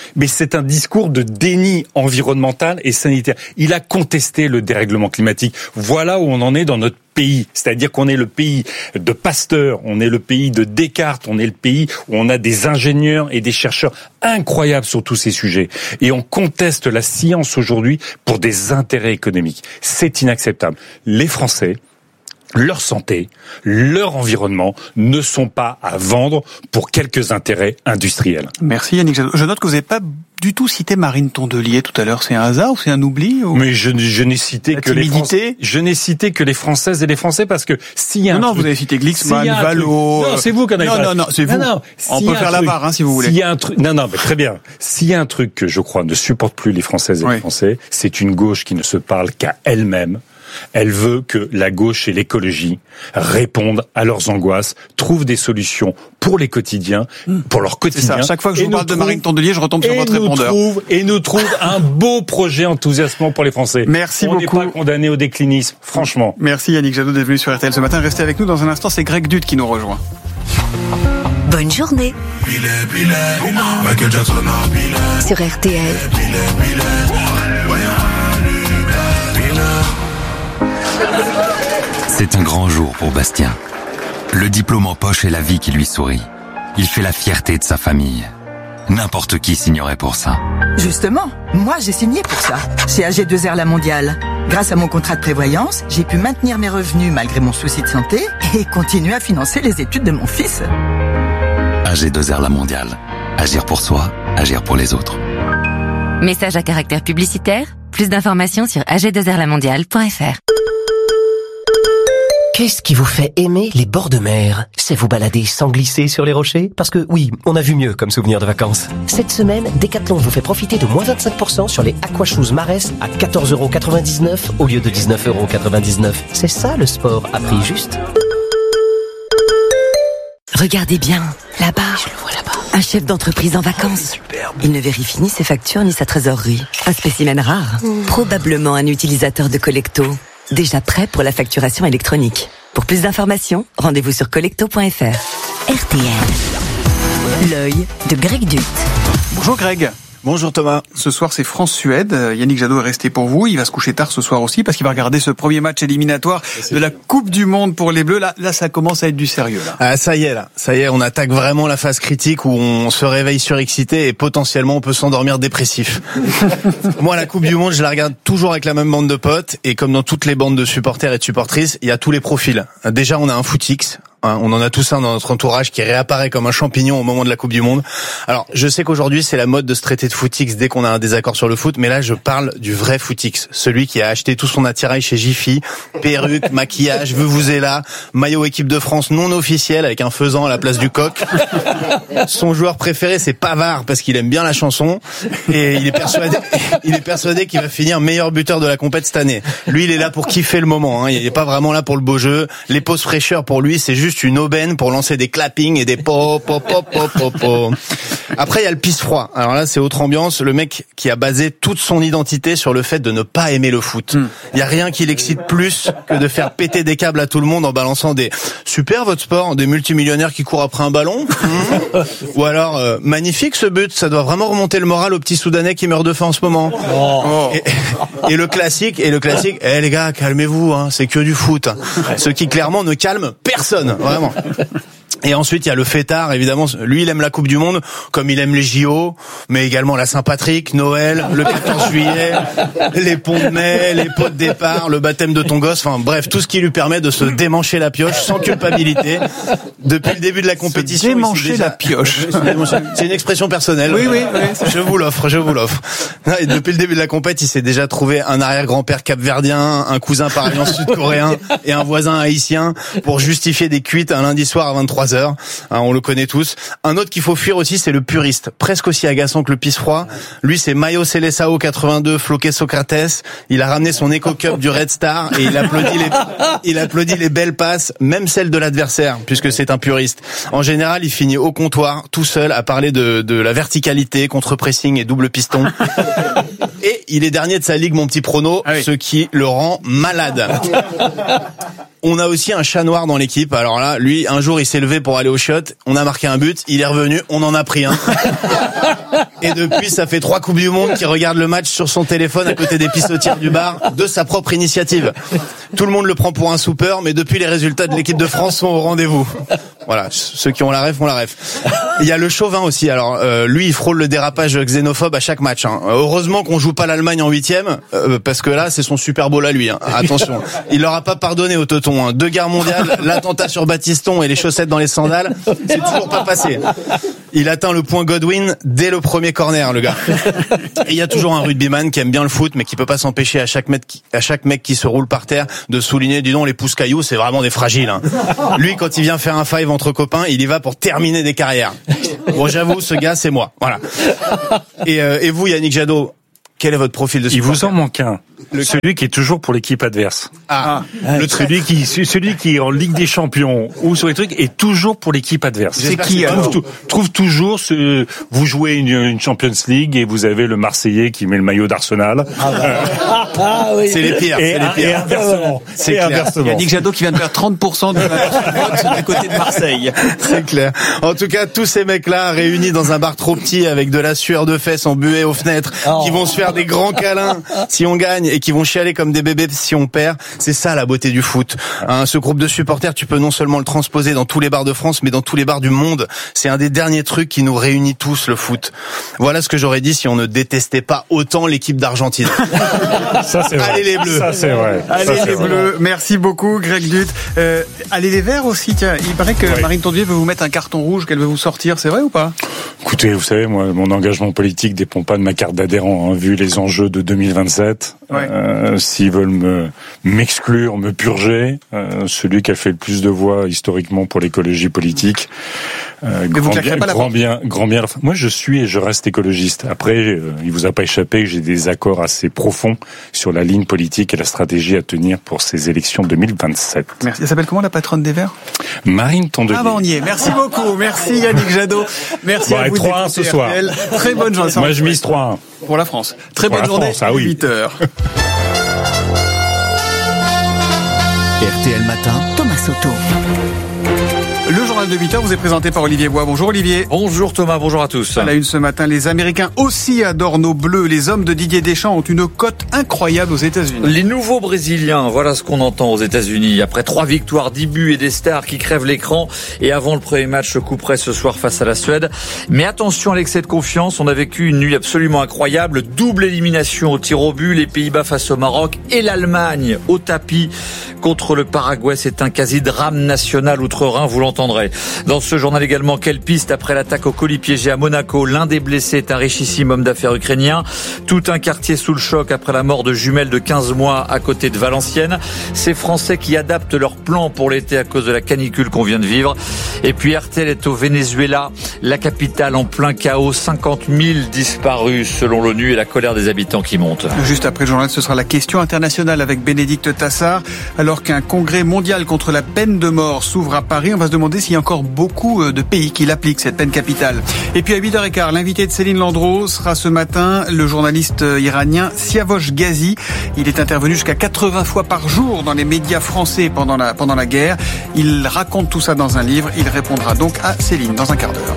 mais c'est un discours de déni environnemental et sanitaire. Il a contesté le dérèglement climatique. Voilà où on en est dans notre pays. C'est-à-dire qu'on est le pays de Pasteur, on est le pays de Descartes, on est le pays où on a des ingénieurs et des chercheurs incroyables sur tous ces sujets. Et on conteste la science aujourd'hui pour des intérêts économiques. C'est inacceptable. Les Français, leur santé, leur environnement ne sont pas à vendre pour quelques intérêts industriels. Merci Yannick Jadot. Je note que vous n'avez pas du tout cité Marine Tondelier tout à l'heure. C'est un hasard ou c'est un oubli ou... Mais je, je n'ai cité La que les timidité. Français. Je n'ai cité que les Françaises et les Français parce que s'il y a non, un non, truc, vous avez cité Glixman, s'il y a un Valo. truc- non, c'est vous qui en avez Non, parlé. non, non, c'est vous. Non, non, On s'il peut y a faire un la truc- barre, hein, si vous voulez. S'il y a un truc, non, non, mais très bien. S'il y a un truc que je crois ne supporte plus les Françaises et Oui. les Français, c'est une gauche qui ne se parle qu'à elle-même. Elle veut que la gauche et l'écologie répondent à leurs angoisses, trouvent des solutions pour les quotidiens, pour leur C'est quotidien. ça. Chaque fois que je Et vous nous parle de trouve- Marine Tondelier, je retombe sur et votre nous répondeur. trouve- et nous trouve un beau projet enthousiasmant pour les Français. Merci On beaucoup. n'est pas condamné au déclinisme, franchement. Merci Yannick Jadot d'être venu sur R T L ce matin. Restez avec nous dans un instant. C'est Greg Dutte qui nous rejoint. Bonne journée sur R T L. C'est un grand jour pour Bastien. Le diplôme en poche et la vie qui lui sourit. Il fait la fierté de sa famille. N'importe qui signerait pour ça. Justement, moi j'ai signé pour ça, chez A G deux R La Mondiale. Grâce à mon contrat de prévoyance, j'ai pu maintenir mes revenus malgré mon souci de santé et continuer à financer les études de mon fils. A G deux R La Mondiale. Agir pour soi, agir pour les autres. Message à caractère publicitaire. Plus d'informations sur a g deux r la mondiale point f r. Qu'est-ce qui vous fait aimer les bords de mer? C'est vous balader sans glisser sur les rochers? Parce que oui, on a vu mieux comme souvenir de vacances. Cette semaine, Decathlon vous fait profiter de moins vingt-cinq pour cent sur les Aquashoes Marès à quatorze euros quatre-vingt-dix-neuf au lieu de dix-neuf euros quatre-vingt-dix-neuf. C'est ça le sport à prix juste. Regardez bien, là-bas. Je le vois là-bas. Un chef d'entreprise en vacances. Il ne vérifie ni ses factures ni sa trésorerie. Un spécimen rare. Mmh. Probablement un utilisateur de Collecto. Déjà prêt pour la facturation électronique. Pour plus d'informations, rendez-vous sur collecto point f r. R T L. L'œil de Greg Dutte. Bonjour Greg. Bonjour Thomas. Ce soir c'est France-Suède. Yannick Jadot est resté pour vous. Il va se coucher tard ce soir aussi parce qu'il va regarder ce premier match éliminatoire de la Coupe du Monde pour les Bleus. Là, là, ça commence à être du sérieux. Là. Ah, ça y est là, ça y est, on attaque vraiment la phase critique où on se réveille surexcité et potentiellement on peut s'endormir dépressif. Moi, la Coupe du Monde, je la regarde toujours avec la même bande de potes et comme dans toutes les bandes de supporters et de supportrices, il y a tous les profils. Déjà, on a un footix. Hein, on en a tous un dans notre entourage qui réapparaît comme un champignon au moment de la Coupe du Monde. Alors, je sais qu'aujourd'hui, c'est la mode de se traiter de footix dès qu'on a un désaccord sur le foot, mais là, je parle du vrai footix. Celui qui a acheté tout son attirail chez Jiffy, perruque, maquillage, vuvuzela, maillot équipe de France non officiel avec un faisan à la place du coq. Son joueur préféré, c'est Pavard parce qu'il aime bien la chanson et il est persuadé, il est persuadé qu'il va finir meilleur buteur de la compète cette année. Lui, il est là pour kiffer le moment, hein. Il est pas vraiment là pour le beau jeu. Les pauses fraîcheurs pour lui, c'est juste une aubaine pour lancer des clappings et des pop pop pop pop pop pop. Après il y a le pisse froid. Alors là c'est autre ambiance, le mec qui a basé toute son identité sur le fait de ne pas aimer le foot. Il y a rien qui l'excite plus que de faire péter des câbles à tout le monde en balançant des super votre sport, des multimillionnaires qui courent après un ballon. Ou alors euh, magnifique ce but, ça doit vraiment remonter le moral au petit Soudanais qui meurt de faim en ce moment. Oh. Et, et le classique et le classique, eh les gars, calmez-vous hein, c'est que du foot. Ce qui clairement ne calme personne. Vraiment. Et ensuite, il y a le fêtard, évidemment. Lui, il aime la Coupe du Monde, comme il aime les J O, mais également la Saint-Patrick, Noël, le quatorze juillet, les ponts de mai, les pots de départ, le baptême de ton gosse. Enfin, bref, tout ce qui lui permet de se démancher la pioche sans culpabilité. Depuis le début de la compétition. Se démancher déjà... la pioche. C'est une expression personnelle. Oui, oui, oui. Je vous l'offre, je vous l'offre. Et depuis le début de la compétition, il s'est déjà trouvé un arrière-grand-père capverdien, un cousin par alliance sud-coréen et un voisin haïtien pour justifier des cuites un lundi soir à vingt-trois heures. Hein, on le connaît tous. Un autre qu'il faut fuir aussi, c'est le puriste. Presque aussi agaçant que le pisse froid. Lui, c'est Mayo Seleção quatre-vingt-deux, Floqué Socrates. Il a ramené son Eco Cup du Red Star et il applaudit les, il applaudit les belles passes, même celles de l'adversaire, puisque c'est un puriste. En général, il finit au comptoir, tout seul, à parler de, de la verticalité, contre-pressing et double piston. Et il est dernier de sa ligue, mon petit prono, ah oui. Ce qui le rend malade. On a aussi un chat noir dans l'équipe. Alors là, lui, un jour, il s'est levé pour aller au shot. On a marqué un but. Il est revenu. On en a pris un. Et depuis, ça fait trois Coupes du Monde qu'il regarde le match sur son téléphone à côté des pissotières du bar de sa propre initiative. Tout le monde le prend pour un soupeur, mais depuis, les résultats de l'équipe de France sont au rendez-vous. Voilà, ceux qui ont la ref ont la ref. Il y a le chauvin aussi. Alors euh, lui, il frôle le dérapage xénophobe à chaque match. Hein. Heureusement qu'on joue pas l'Allemagne en huitième, euh, parce que là, c'est son Super Bowl à lui. Hein. Attention, il leur a pas pardonné au Teuton. Hein. Deux guerres mondiales, l'attentat sur Battiston et les chaussettes dans les sandales, c'est toujours pas passé. Il atteint le point Godwin dès le premier corner, le gars. Et il y a toujours un rugbyman qui aime bien le foot, mais qui peut pas s'empêcher à chaque mec qui, à chaque mec qui se roule par terre de souligner, dis donc, les pouces cailloux, c'est vraiment des fragiles. Hein. Lui, quand il vient faire un five entre copains, il y va pour terminer des carrières. Bon, j'avoue, ce gars, c'est moi. Voilà. Et, euh, et vous, Yannick Jadot, quel est votre profil de supporter ? Il vous en manque un. Le... Celui qui est toujours pour l'équipe adverse. Ah, ah le celui qui, celui qui est en Ligue des Champions ou sur les trucs est toujours pour l'équipe adverse. C'est qui alors ? trouve, trouve toujours ce, vous jouez une, une Champions League et vous avez le Marseillais qui met le maillot d'Arsenal. Ah, bah. ah oui. C'est les pires. Et, c'est les pires. Et inversement. C'est et clair. inversement. Yannick Jadot qui vient de faire trente pour cent de vote à côté de Marseille. C'est clair. En tout cas, tous ces mecs-là réunis dans un bar trop petit avec de la sueur de fesses embuée aux fenêtres, oh. qui vont se faire des grands câlins si on gagne et qui vont chialer comme des bébés si on perd. C'est ça la beauté du foot. Hein, ce groupe de supporters, tu peux non seulement le transposer dans tous les bars de France, mais dans tous les bars du monde. C'est un des derniers trucs qui nous réunit tous, le foot. Voilà ce que j'aurais dit si on ne détestait pas autant l'équipe d'Argentine. Ça c'est vrai. Allez les Bleus. Ça c'est vrai. Allez ça, les Bleus. Merci beaucoup, Greg Dutt. Euh, allez les Verts aussi. Tiens, il paraît que oui. Marine Tondier veut vous mettre un carton rouge, qu'elle veut vous sortir. C'est vrai ou pas ? Écoutez, vous savez, moi, mon engagement politique dépend pas de ma carte d'adhérent. Hein, vu les enjeux de deux mille vingt-sept, ouais. euh, s'ils veulent me m'exclure, me purger, euh, celui qui a fait le plus de voix historiquement pour l'écologie politique, euh, Mais grand, vous bien, pas la grand bien, grand bien. Moi, je suis et je reste écologiste. Après, euh, il vous a pas échappé que j'ai des accords assez profonds sur la ligne politique et la stratégie à tenir pour ces élections deux mille vingt-sept. Merci. Elle s'appelle comment la patronne des Verts ? Marine Tondier. Ah bah on y est. Merci beaucoup. Merci Yannick Jadot. Merci bon, à vous. trois un ce soir. R T L. Très bonne journée. Moi, je mise trois un. Pour la France. Très pour bonne journée. France, ah oui. huit heures. R T L Matin, Thomas Soto. Le journal de huit heures vous est présenté par Olivier Bois. Bonjour Olivier. Bonjour Thomas, bonjour à tous. À la une ce matin, les Américains aussi adorent nos bleus. Les hommes de Didier Deschamps ont une cote incroyable aux États-Unis. Les nouveaux Brésiliens, voilà ce qu'on entend aux États-Unis. Après trois victoires, dix buts et des stars qui crèvent l'écran. Et avant le premier match, coup près ce soir face à la Suède. Mais attention à l'excès de confiance. On a vécu une nuit absolument incroyable. Double élimination au tir au but. Les Pays-Bas face au Maroc et l'Allemagne au tapis contre le Paraguay. C'est un quasi-drame national outre-Rhin, vous l'entendrez. Dans ce journal également, quelle piste après l'attaque au colis piégé à Monaco. L'un des blessés est un richissime homme d'affaires ukrainien. Tout un quartier sous le choc après la mort de jumelles de quinze mois à côté de Valenciennes. Ces Français qui adaptent leur plan pour l'été à cause de la canicule qu'on vient de vivre. Et puis R T L est au Venezuela, la capitale en plein chaos. cinquante mille disparus selon l'ONU et la colère des habitants qui monte. Juste après le journal, ce sera la question internationale avec Bénédicte Tassard. Alors qu'un congrès mondial contre la peine de mort s'ouvre à Paris, on va se demander s'il y a encore beaucoup de pays qui l'appliquent, cette peine capitale. Et puis à huit heures quinze, l'invité de Céline Landreau sera ce matin le journaliste iranien Siavosh Ghazi. Il est intervenu jusqu'à quatre-vingts fois par jour dans les médias français pendant la, pendant la guerre. Il raconte tout ça dans un livre. Il répondra donc à Céline dans un quart d'heure.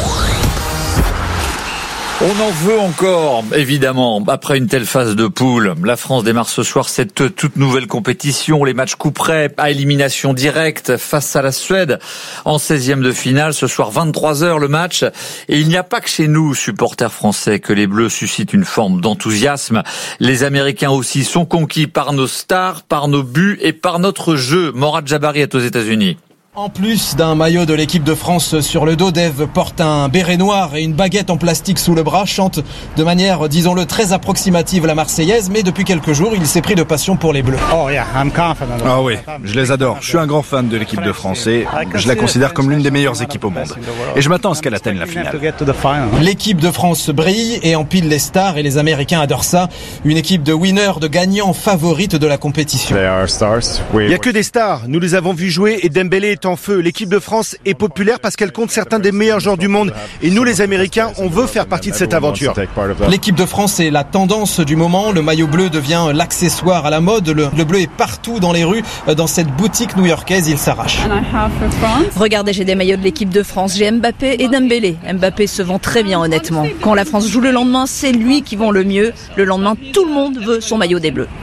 On en veut encore, évidemment, après une telle phase de poule. La France démarre ce soir cette toute nouvelle compétition. Les matchs coup près à élimination directe face à la Suède en seizième de finale. Ce soir, vingt-trois heures le match. Et il n'y a pas que chez nous, supporters français, que les Bleus suscitent une forme d'enthousiasme. Les Américains aussi sont conquis par nos stars, par nos buts et par notre jeu. Morad Jabari est aux États-Unis. En plus d'un maillot de l'équipe de France sur le dos, Dave porte un béret noir et une baguette en plastique sous le bras, chante de manière, disons-le, très approximative la Marseillaise, mais depuis quelques jours, il s'est pris de passion pour les Bleus. Oh yeah, I'm confident. Ah oui, je les adore. Je suis un grand fan de l'équipe de France et je la considère comme l'une des meilleures équipes au monde. Et je m'attends à ce qu'elle atteigne la finale. L'équipe de France brille et empile les stars et les Américains adorent ça. Une équipe de winners, de gagnants favorites de la compétition. Il n'y a que des stars. Nous les avons vus jouer et Dembélé est en feu. L'équipe de France est populaire parce qu'elle compte certains des meilleurs joueurs du monde. Et nous, les Américains, on veut faire partie de cette aventure. L'équipe de France est la tendance du moment. Le maillot bleu devient l'accessoire à la mode. Le, le bleu est partout dans les rues. Dans cette boutique new-yorkaise, il s'arrache. Regardez, j'ai des maillots de l'équipe de France. J'ai Mbappé et Dembélé. Mbappé se vend très bien, honnêtement. Quand la France joue le lendemain, c'est lui qui vend le mieux. Le lendemain, tout le monde veut son maillot des Bleus.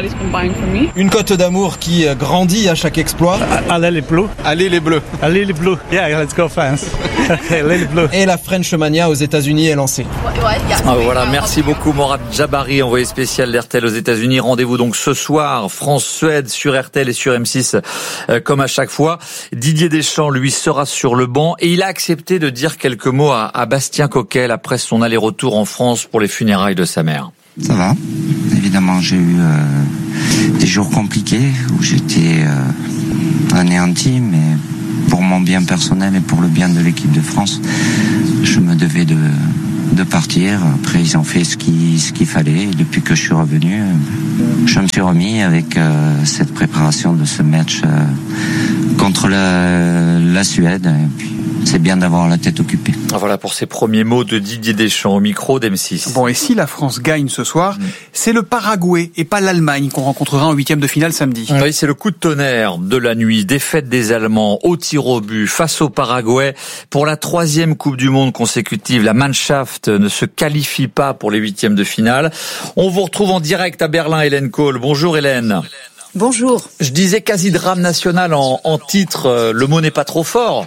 Une cote d'amour qui grandit à chaque exploit. Allez les bleus. Allez les bleus. Allez les bleus. Yeah, let's go France. Allez les bleus. Et la French Mania aux États-Unis est lancée. Ah, voilà, merci beaucoup Morad Jabari, envoyé spécial d'R T L aux États-Unis. Rendez-vous donc ce soir, France-Suède sur R T L et sur M six, euh, comme à chaque fois. Didier Deschamps, lui, sera sur le banc et il a accepté de dire quelques mots à, à Bastien Coquel après son aller-retour en France pour les funérailles de sa mère. Ça va. Évidemment, j'ai eu euh, des jours compliqués où j'étais euh, anéanti, mais pour mon bien personnel et pour le bien de l'équipe de France, je me devais de, de partir. Après, ils ont fait ce qu'il, ce qu'il fallait. Et depuis que je suis revenu, je me suis remis avec euh, cette préparation de ce match euh, contre la, la Suède. Et puis, c'est bien d'avoir la tête occupée. Voilà pour ces premiers mots de Didier Deschamps au micro d'M six. Bon, et si la France gagne ce soir, mmh. c'est le Paraguay et pas l'Allemagne qu'on rencontrera en huitième de finale samedi. Oui, c'est le coup de tonnerre de la nuit. Défaite des Allemands au tir au but face au Paraguay. Pour la troisième Coupe du Monde consécutive, la Mannschaft ne se qualifie pas pour les huitièmes de finale. On vous retrouve en direct à Berlin, Hélène Kohl. Bonjour Hélène. Bonjour. Je disais quasi drame national en, en titre. Le mot n'est pas trop fort.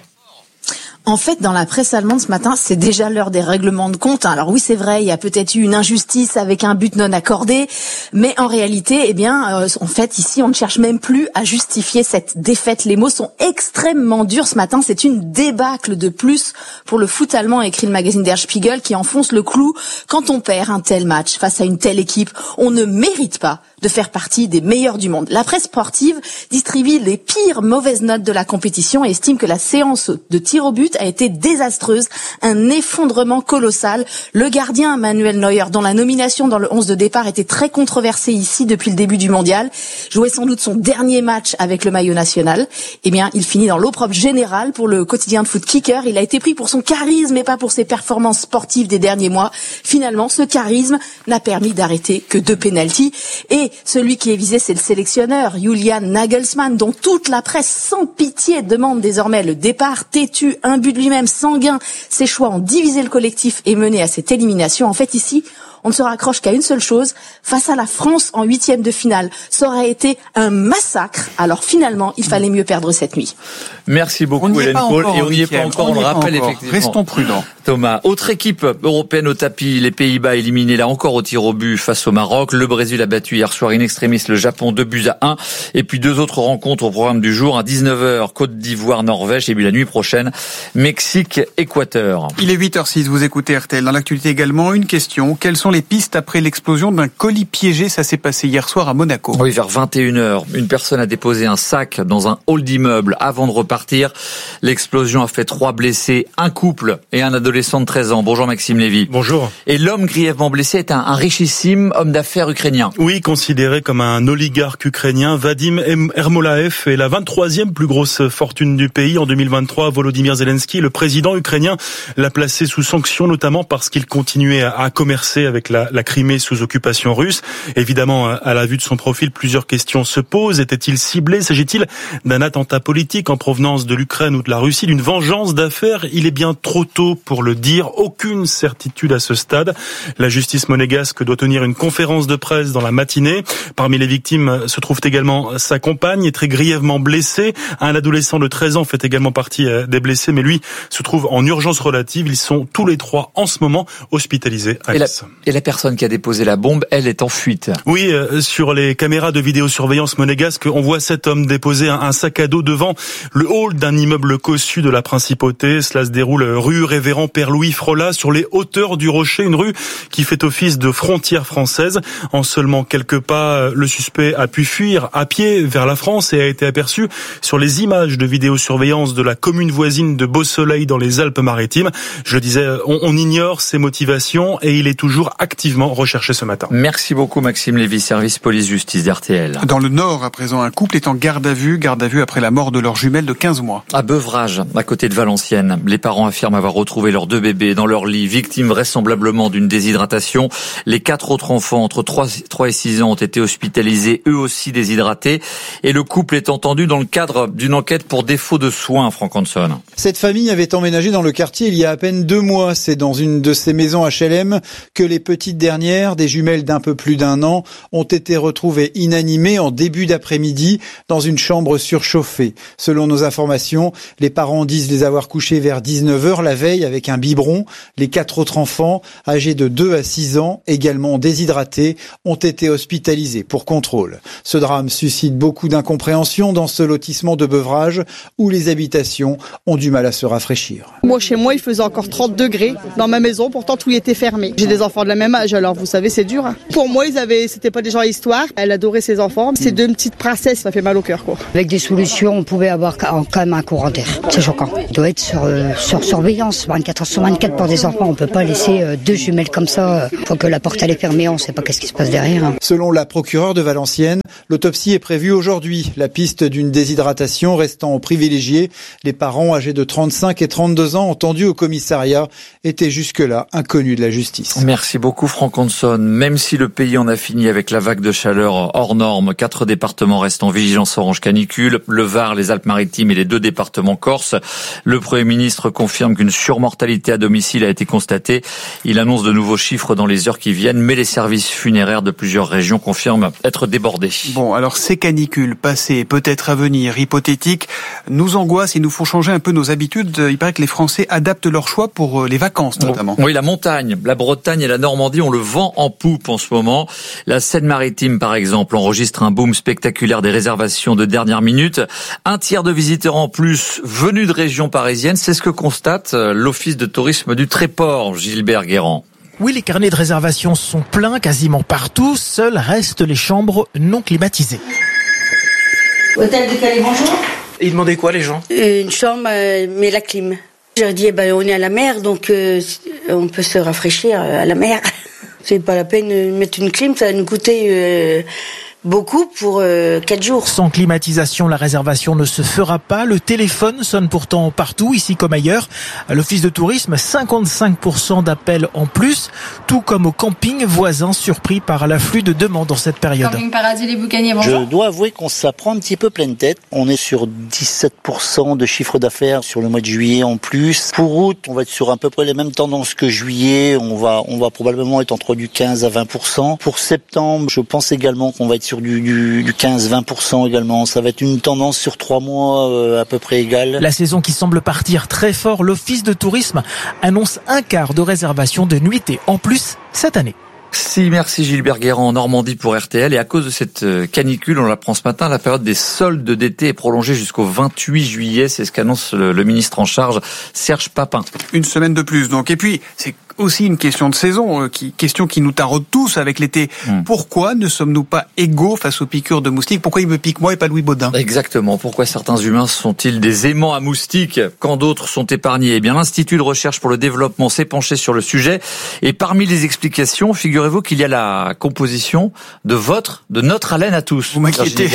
En fait, dans la presse allemande ce matin, c'est déjà l'heure des règlements de compte. Alors oui, c'est vrai, il y a peut-être eu une injustice avec un but non accordé, mais en réalité, eh bien, euh, en fait, ici, on ne cherche même plus à justifier cette défaite. Les mots sont extrêmement durs ce matin. C'est une débâcle de plus pour le foot allemand, écrit le magazine Der Spiegel, qui enfonce le clou. Quand on perd un tel match face à une telle équipe, on ne mérite pas de faire partie des meilleurs du monde. La presse sportive distribue les pires mauvaises notes de la compétition et estime que la séance de tir au but a été désastreuse, un effondrement colossal. Le gardien Manuel Neuer, dont la nomination dans le onze de départ était très controversée ici depuis le début du mondial, jouait sans doute son dernier match avec le maillot national. Eh bien, il finit dans l'opprobre générale pour le quotidien de foot Kicker. Il a été pris pour son charisme et pas pour ses performances sportives des derniers mois. Finalement, ce charisme n'a permis d'arrêter que deux pénaltys. Et celui qui est visé, c'est le sélectionneur, Julian Nagelsmann, dont toute la presse sans pitié demande désormais le départ. Têtu, imbu de lui-même, sanguin, ses choix ont divisé le collectif et mené à cette élimination. En fait, ici, on ne se raccroche qu'à une seule chose. Face à la France en huitième de finale, ça aurait été un massacre. Alors finalement, il fallait mieux perdre cette nuit. Merci beaucoup Hélène Kohl. Et on n'y est pas encore, on le rappelle effectivement. Restons prudents. Thomas, autre équipe européenne au tapis, les Pays-Bas éliminés là encore au tir au but face au Maroc. Le Brésil a battu hier soir in extremis le Japon deux buts à un. Et puis deux autres rencontres au programme du jour. À dix-neuf heures, Côte d'Ivoire, Norvège. Et puis la nuit prochaine, Mexique, Équateur. Il est huit heures six, vous écoutez R T L. Dans l'actualité également, une question. Quelles sont les pistes après l'explosion d'un colis piégé? Ça s'est passé hier soir à Monaco. Oui, vers vingt et une heures. Une personne a déposé un sac dans un hall d'immeuble avant de repartir. L'explosion a fait trois blessés, un couple et un adolescent de treize ans. Bonjour Maxime Lévy. Bonjour. Et l'homme grièvement blessé est un, un richissime homme d'affaires ukrainien. Oui, considéré comme un oligarque ukrainien, Vadim Ermolaev est la vingt-troisième plus grosse fortune du pays. En deux mille vingt-trois, Volodymyr Zelensky, le président ukrainien, l'a placé sous sanction, notamment parce qu'il continuait à, à commercer avec la, la Crimée sous occupation russe. Évidemment, à la vue de son profil, plusieurs questions se posent. Était-il ciblé? S'agit-il d'un attentat politique en provenance de l'Ukraine ou de la Russie, d'une vengeance d'affaires? Il est bien trop tôt pour le dire. Aucune certitude à ce stade. La justice monégasque doit tenir une conférence de presse dans la matinée. Parmi les victimes se trouve également sa compagne, très grièvement blessée. Un adolescent de treize ans fait également partie des blessés, mais lui se trouve en urgence relative. Ils sont tous les trois en ce moment hospitalisés à et la, Nice. Et la personne qui a déposé la bombe, elle est en fuite. Oui, euh, sur les caméras de vidéosurveillance monégasque, on voit cet homme déposer un, un sac à dos devant le hall d'un immeuble cossu de la principauté. Cela se déroule rue Révérend Père Louis Frola, sur les hauteurs du Rocher, une rue qui fait office de frontière française. En seulement quelques pas, le suspect a pu fuir à pied vers la France et a été aperçu sur les images de vidéosurveillance de la commune voisine de Beausoleil dans les Alpes-Maritimes. Je le disais, on, on ignore ses motivations et il est toujours activement recherché ce matin. Merci beaucoup Maxime Lévy, service police-justice d'R T L. Dans le Nord, à présent, un couple est en garde à vue, garde à vue après la mort de leur jumelle de quinze mois. À Beuvrages, à côté de Valenciennes, les parents affirment avoir retrouvé leurs deux bébés dans leur lit, victimes vraisemblablement d'une déshydratation. Les quatre autres enfants entre trois et six ans ont été hospitalisés, eux aussi déshydratés. Et le couple est entendu dans le cadre d'une enquête pour défaut de soins, Franck Hanson. Cette famille avait emménagé dans le quartier il y a à peine deux mois. C'est dans une de ces maisons H L M que les petites dernières, des jumelles d'un peu plus d'un an, ont été retrouvées inanimées en début d'après-midi dans une chambre surchauffée. Selon nos informations, les parents disent les avoir couchées vers dix-neuf heures la veille avec un biberon. Les quatre autres enfants, âgés de deux à six ans, également déshydratés, ont été hospitalisés pour contrôle. Ce drame suscite beaucoup d'incompréhension dans ce lotissement de Beuvrages où les habitations ont du mal à se rafraîchir. Moi, chez moi, il faisait encore trente degrés dans ma maison, pourtant tout était fermé. J'ai des enfants de la même âge, alors vous savez, c'est dur. Hein. Pour moi, ils avaient, c'était pas des gens à histoire. Elle adorait ses enfants. Ces deux petites princesses, ça fait mal au cœur, quoi. Avec des solutions, on pouvait avoir quand même un courant d'air. C'est choquant. Il doit être sur, euh, sur surveillance, vingt-quatre heures sur vingt-quatre pour des enfants. On peut pas laisser euh, deux jumelles comme ça. Faut que la porte elle est fermée, on sait pas qu'est-ce qui se passe derrière. Hein. Selon la procureure de Valenciennes, l'autopsie est prévue aujourd'hui. La piste d'une déshydratation restant privilégiée, les parents âgés de trente-cinq et trente-deux ans entendus au commissariat étaient jusque-là inconnus de la justice. Merci beaucoup Franck Hanson. Même si le pays en a fini avec la vague de chaleur hors norme, quatre départements restent en vigilance orange canicule, le Var, les Alpes-Maritimes et les deux départements corse. Le Premier ministre confirme qu'une surmortalité à domicile a été constatée. Il annonce de nouveaux chiffres dans les heures qui viennent, mais les services funéraires de plusieurs régions confirment être débordés. Bon, alors ces canicules passées, peut-être à venir, hypothétiques, nous angoissent et nous font changer un peu nos habitudes. Il paraît que les Français adaptent leur choix pour les vacances notamment. Oui, la montagne, la Bretagne et la Normandie ont le vent en poupe en ce moment. La Seine-Maritime, par exemple, enregistre un boom spectaculaire des réservations de dernière minute. Un tiers de visiteurs en plus venus de régions parisiennes, c'est ce que constate l'Office de tourisme du Tréport, Gilbert Guérand. Oui, les carnets de réservation sont pleins quasiment partout. Seules restent les chambres non climatisées. Hôtel de Calais, bonjour. Ils demandaient quoi les gens? Une chambre, euh, mais la clim. Je leur dis, eh ben, on est à la mer, donc euh, on peut se rafraîchir à la mer. C'est pas la peine de mettre une clim, ça va nous coûter euh, beaucoup pour euh, quatre jours. Sans climatisation, la réservation ne se fera pas. Le téléphone sonne pourtant partout, ici comme ailleurs. À l'Office de tourisme, cinquante-cinq pour cent d'appels en plus, tout comme au camping voisin surpris par l'afflux de demandes en cette période. Camping Paradis les Boucaniers, bonjour. Je dois avouer qu'on s'apprend un petit peu pleine tête. On est sur dix-sept pour cent de chiffre d'affaires sur le mois de juillet en plus. Pour août, on va être sur à peu près les mêmes tendances que juillet. On va, on va probablement être entre du quinze à vingt pour cent. Pour septembre, je pense également qu'on va être sur du, du, du quinze à vingt pour cent également. Ça va être une tendance sur trois mois euh, à peu près égale. La saison qui semble partir très fort, l'Office de tourisme annonce un quart de réservation de nuitées en plus cette année. Si, merci Gilbert Guérand en Normandie pour R T L. Et à cause de cette canicule, on l'apprend ce matin, la période des soldes d'été est prolongée jusqu'au vingt-huit juillet. C'est ce qu'annonce le, le ministre en charge, Serge Papin. Une semaine de plus, donc. Et puis, c'est aussi une question de saison, qui, question qui nous taraude tous avec l'été. Mmh. Pourquoi ne sommes-nous pas égaux face aux piqûres de moustiques? Pourquoi il me pique moi et pas Louis Baudin? Exactement. Pourquoi certains humains sont-ils des aimants à moustiques quand d'autres sont épargnés? Eh bien, l'Institut de recherche pour le développement s'est penché sur le sujet. Et parmi les explications, figurez-vous qu'il y a la composition de votre, de notre haleine à tous. Vous m'inquiétez.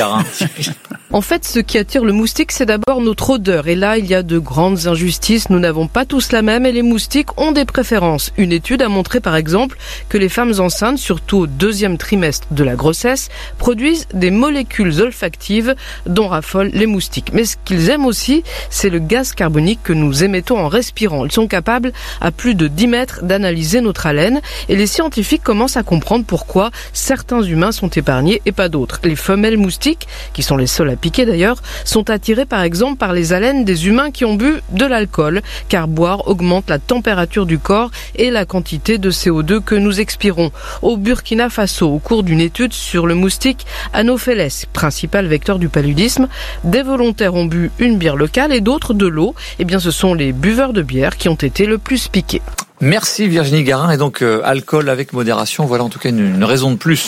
En fait, ce qui attire le moustique, c'est d'abord notre odeur. Et là, il y a de grandes injustices. Nous n'avons pas tous la même et les moustiques ont des préférences. Une étude a montré, par exemple, que les femmes enceintes, surtout au deuxième trimestre de la grossesse, produisent des molécules olfactives dont raffolent les moustiques. Mais ce qu'ils aiment aussi, c'est le gaz carbonique que nous émettons en respirant. Ils sont capables, à plus de dix mètres, d'analyser notre haleine. Et les scientifiques commencent à comprendre pourquoi certains humains sont épargnés et pas d'autres. Les femelles moustiques, qui sont les seules à piquer d'ailleurs, sont attirées par exemple par les haleines des humains qui ont bu de l'alcool, car boire augmente la température du corps et la quantité de C O deux que nous expirons. Au Burkina Faso, au cours d'une étude sur le moustique Anopheles, principal vecteur du paludisme, des volontaires ont bu une bière locale et d'autres de l'eau. Eh bien, ce sont les buveurs de bière qui ont été le plus piqués. Merci Virginie Garin. Et donc, euh, alcool avec modération, voilà en tout cas une, une raison de plus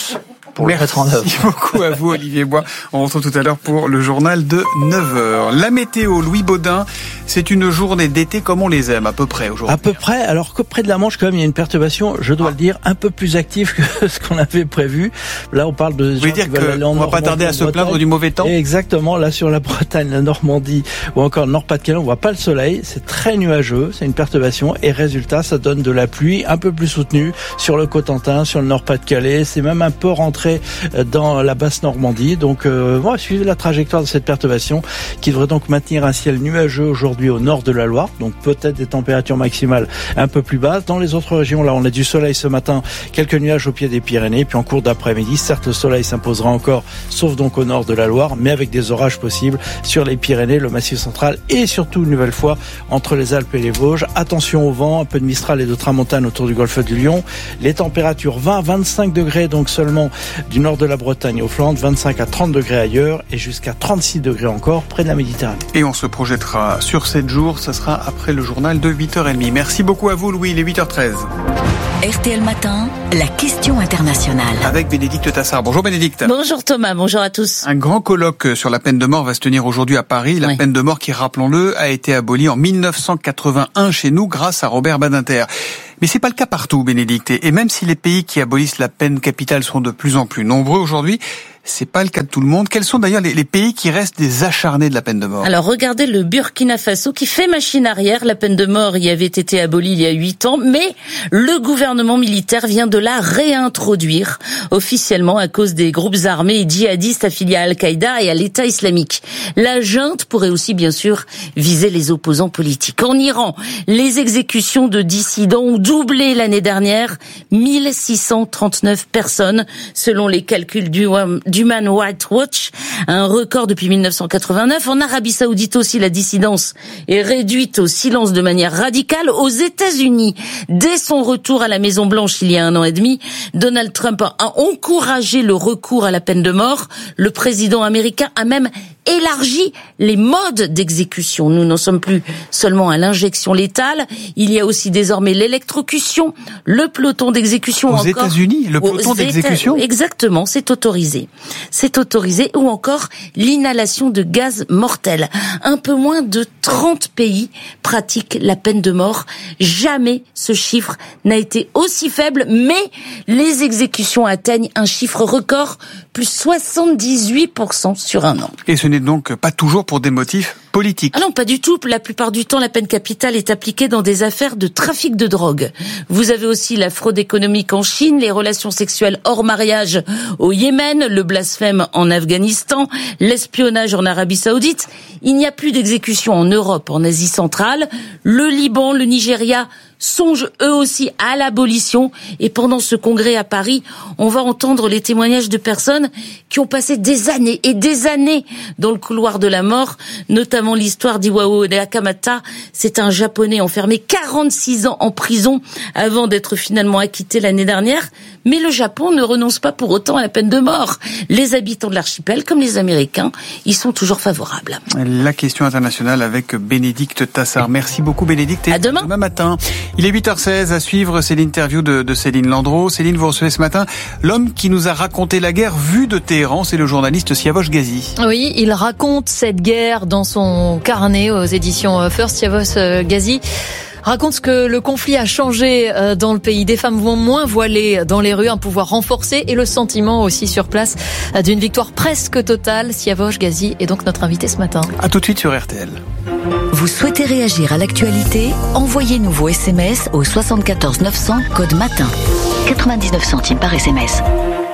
pour Merci le mettre en œuvre. Merci beaucoup à vous, Olivier Bois. On se retrouve tout à l'heure pour le journal de neuf heures. La météo, Louis Baudin, c'est une journée d'été comme on les aime, à peu près aujourd'hui. À peu près, alors que près de la Manche, quand même, il y a une perturbation, je dois ah. le dire, un peu plus active que ce qu'on avait prévu. Là, on parle de... Vous voulez dire qu'on va pas tarder à se plaindre du mauvais temps? Exactement, là, sur la Bretagne, la Normandie, ou encore le Nord-Pas-de-Calais, on voit pas le soleil, c'est très nuageux, c'est une perturbation, et résultat, ça donne de la pluie un peu plus soutenue sur le Cotentin, sur le Nord-Pas-de-Calais, c'est même un peu rentré dans la basse Normandie. Donc, euh, on va suivre la trajectoire de cette perturbation qui devrait donc maintenir un ciel nuageux aujourd'hui au nord de la Loire. Donc, peut-être des températures maximales un peu plus basses. Dans les autres régions, là, on a du soleil ce matin, quelques nuages au pied des Pyrénées. Puis en cours d'après-midi, certes, le soleil s'imposera encore, sauf donc au nord de la Loire, mais avec des orages possibles sur les Pyrénées, le Massif central et surtout, une nouvelle fois, entre les Alpes et les Vosges. Attention au vent, un peu de Mistral et de tramontane autour du golfe du Lion. Les températures vingt à vingt-cinq degrés, donc seulement du nord de la Bretagne aux Flandres, vingt-cinq à trente degrés ailleurs et jusqu'à trente-six degrés encore près de la Méditerranée. Et on se projettera sur sept jours, ça sera après le journal de huit heures trente. Merci beaucoup à vous Louis, il est huit heures treize. R T L Matin, la question internationale. Avec Bénédicte Tassard. Bonjour Bénédicte. Bonjour Thomas, bonjour à tous. Un grand colloque sur la peine de mort va se tenir aujourd'hui à Paris. La oui. peine de mort qui, rappelons-le, a été abolie en mille neuf cent quatre-vingt-un chez nous grâce à Robert Badinter. Mais c'est pas le cas partout, Bénédicte. Et même si les pays qui abolissent la peine capitale sont de plus en plus nombreux aujourd'hui, c'est pas le cas de tout le monde. Quels sont d'ailleurs les, les pays qui restent des acharnés de la peine de mort? Alors regardez le Burkina Faso qui fait machine arrière. La peine de mort y avait été abolie il y a huit ans, mais le gouvernement militaire vient de la réintroduire officiellement à cause des groupes armés et djihadistes affiliés à Al-Qaïda et à l'État islamique. La junte pourrait aussi bien sûr viser les opposants politiques. En Iran, les exécutions de dissidents ont doublé l'année dernière, mille six cent trente-neuf personnes selon les calculs du d'Human Rights Watch, un record depuis mille neuf cent quatre-vingt-neuf. En Arabie Saoudite aussi, la dissidence est réduite au silence de manière radicale. Aux États-Unis, dès son retour à la Maison-Blanche il y a un an et demi, Donald Trump a encouragé le recours à la peine de mort. Le président américain a même élargi les modes d'exécution. Nous n'en sommes plus seulement à l'injection létale. Il y a aussi désormais l'électrocution, le peloton d'exécution. Aux encore. États-Unis, le peloton d'exécution. Exactement, c'est autorisé. C'est autorisé, ou encore l'inhalation de gaz mortel. Un peu moins de trente pays pratiquent la peine de mort. Jamais ce chiffre n'a été aussi faible, mais les exécutions atteignent un chiffre record, plus soixante-dix-huit pour cent sur un an. Et ce n'est donc pas toujours pour des motifs politiques. Ah non, pas du tout. La plupart du temps, la peine capitale est appliquée dans des affaires de trafic de drogue. Vous avez aussi la fraude économique en Chine, les relations sexuelles hors mariage au Yémen, le blasphème en Afghanistan, l'espionnage en Arabie Saoudite. Il n'y a plus d'exécution en Europe, en Asie centrale. Le Liban, le Nigeria songent eux aussi à l'abolition. Et pendant ce congrès à Paris, on va entendre les témoignages de personnes qui ont passé des années et des années dans le couloir de la mort, notamment l'histoire d'Iwao Nakamata. C'est un Japonais enfermé quarante-six ans en prison avant d'être finalement acquitté l'année dernière. Mais le Japon ne renonce pas pour autant à la peine de mort. Les habitants de l'archipel, comme les Américains, y sont toujours favorables. La question internationale avec Bénédicte Tassard. Merci beaucoup Bénédicte. Et à demain. Demain matin. Il est huit heures seize, à suivre, c'est l'interview de, de Céline Landreau. Céline, vous recevez ce matin l'homme qui nous a raconté la guerre vue de Téhéran, c'est le journaliste Siavosh Ghazi. Oui, il raconte cette guerre dans son carnet aux éditions First. Siavosh Ghazi raconte ce que le conflit a changé dans le pays. Des femmes vont moins voilées dans les rues, un pouvoir renforcé et le sentiment aussi sur place d'une victoire presque totale. Siavosh Ghazi est donc notre invité ce matin. À tout de suite sur R T L. Vous souhaitez réagir à l'actualité? Envoyez-nous vos S M S au soixante-quatorze neuf cents, code matin. quatre-vingt-dix-neuf centimes par S M S.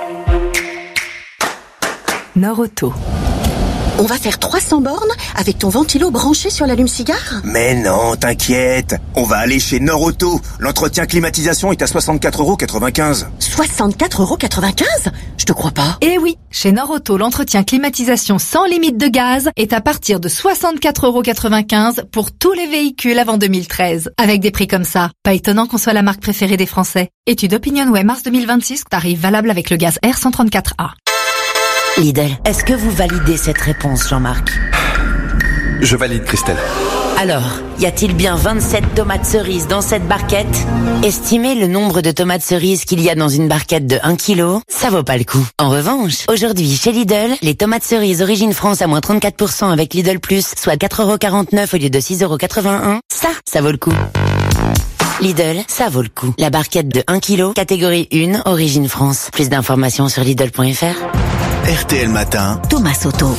Norauto. On va faire trois cents bornes avec ton ventilo branché sur l'allume-cigare? Mais non, t'inquiète. On va aller chez Norauto. L'entretien climatisation est à soixante-quatre euros quatre-vingt-quinze. soixante-quatre euros quatre-vingt-quinze? Je te crois pas. Eh oui, chez Norauto, l'entretien climatisation sans limite de gaz est à partir de soixante-quatre euros quatre-vingt-quinze pour tous les véhicules avant deux mille treize. Avec des prix comme ça, pas étonnant qu'on soit la marque préférée des Français. Étude OpinionWay mars deux mille vingt-six, tarif valable avec le gaz R cent trente-quatre A. Lidl, est-ce que vous validez cette réponse, Jean-Marc? Je valide, Christelle. Alors, y a-t-il bien vingt-sept tomates cerises dans cette barquette? Estimez le nombre de tomates cerises qu'il y a dans une barquette de un kilo, ça vaut pas le coup. En revanche, aujourd'hui, chez Lidl, les tomates cerises Origine France à moins trente-quatre pour cent avec Lidl Plus, soit quatre euros quarante-neuf au lieu de six euros quatre-vingt-un, ça, ça vaut le coup. Lidl, ça vaut le coup. La barquette de un kilo, catégorie un, Origine France. Plus d'informations sur Lidl point F R. R T L Matin, Thomas Soto.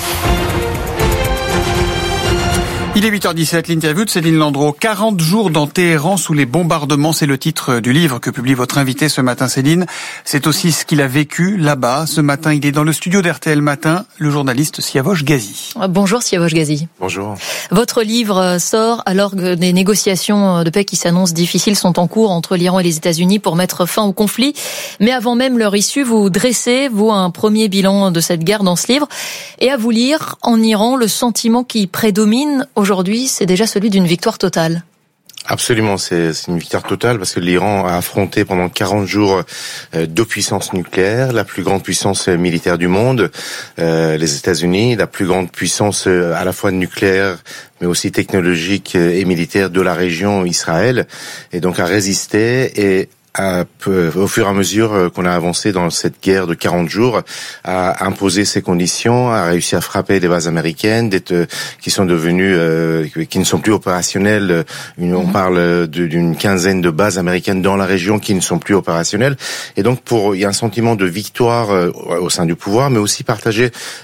Il est huit heures dix-sept, l'interview de Céline Landreau. quarante jours dans Téhéran sous les bombardements, c'est le titre du livre que publie votre invité ce matin, Céline. C'est aussi ce qu'il a vécu là-bas. Ce matin, il est dans le studio d'R T L Matin, le journaliste Siavosh Ghazi. Bonjour Siavosh Ghazi. Bonjour. Votre livre sort alors que des négociations de paix qui s'annoncent difficiles sont en cours entre l'Iran et les États-Unis pour mettre fin au conflit. Mais avant même leur issue, vous dressez, vous, un premier bilan de cette guerre dans ce livre. Et à vous lire, en Iran, le sentiment qui prédomine aujourd'hui, c'est déjà celui d'une victoire totale. Absolument, c'est, c'est une victoire totale parce que l'Iran a affronté pendant quarante jours euh, deux puissances nucléaires, la plus grande puissance militaire du monde, euh, les États-Unis, la plus grande puissance euh, à la fois nucléaire mais aussi technologique et militaire de la région, Israël, et donc a résisté et à, au fur et à mesure qu'on a avancé dans cette guerre de quarante jours, a imposé ses conditions, a réussi à frapper des bases américaines, d'être, qui sont devenues, euh, qui ne sont plus opérationnelles. Une, on parle de, d'une quinzaine de bases américaines dans la région qui ne sont plus opérationnelles. Et donc, pour, il y a un sentiment de victoire euh, au sein du pouvoir, mais aussi partagé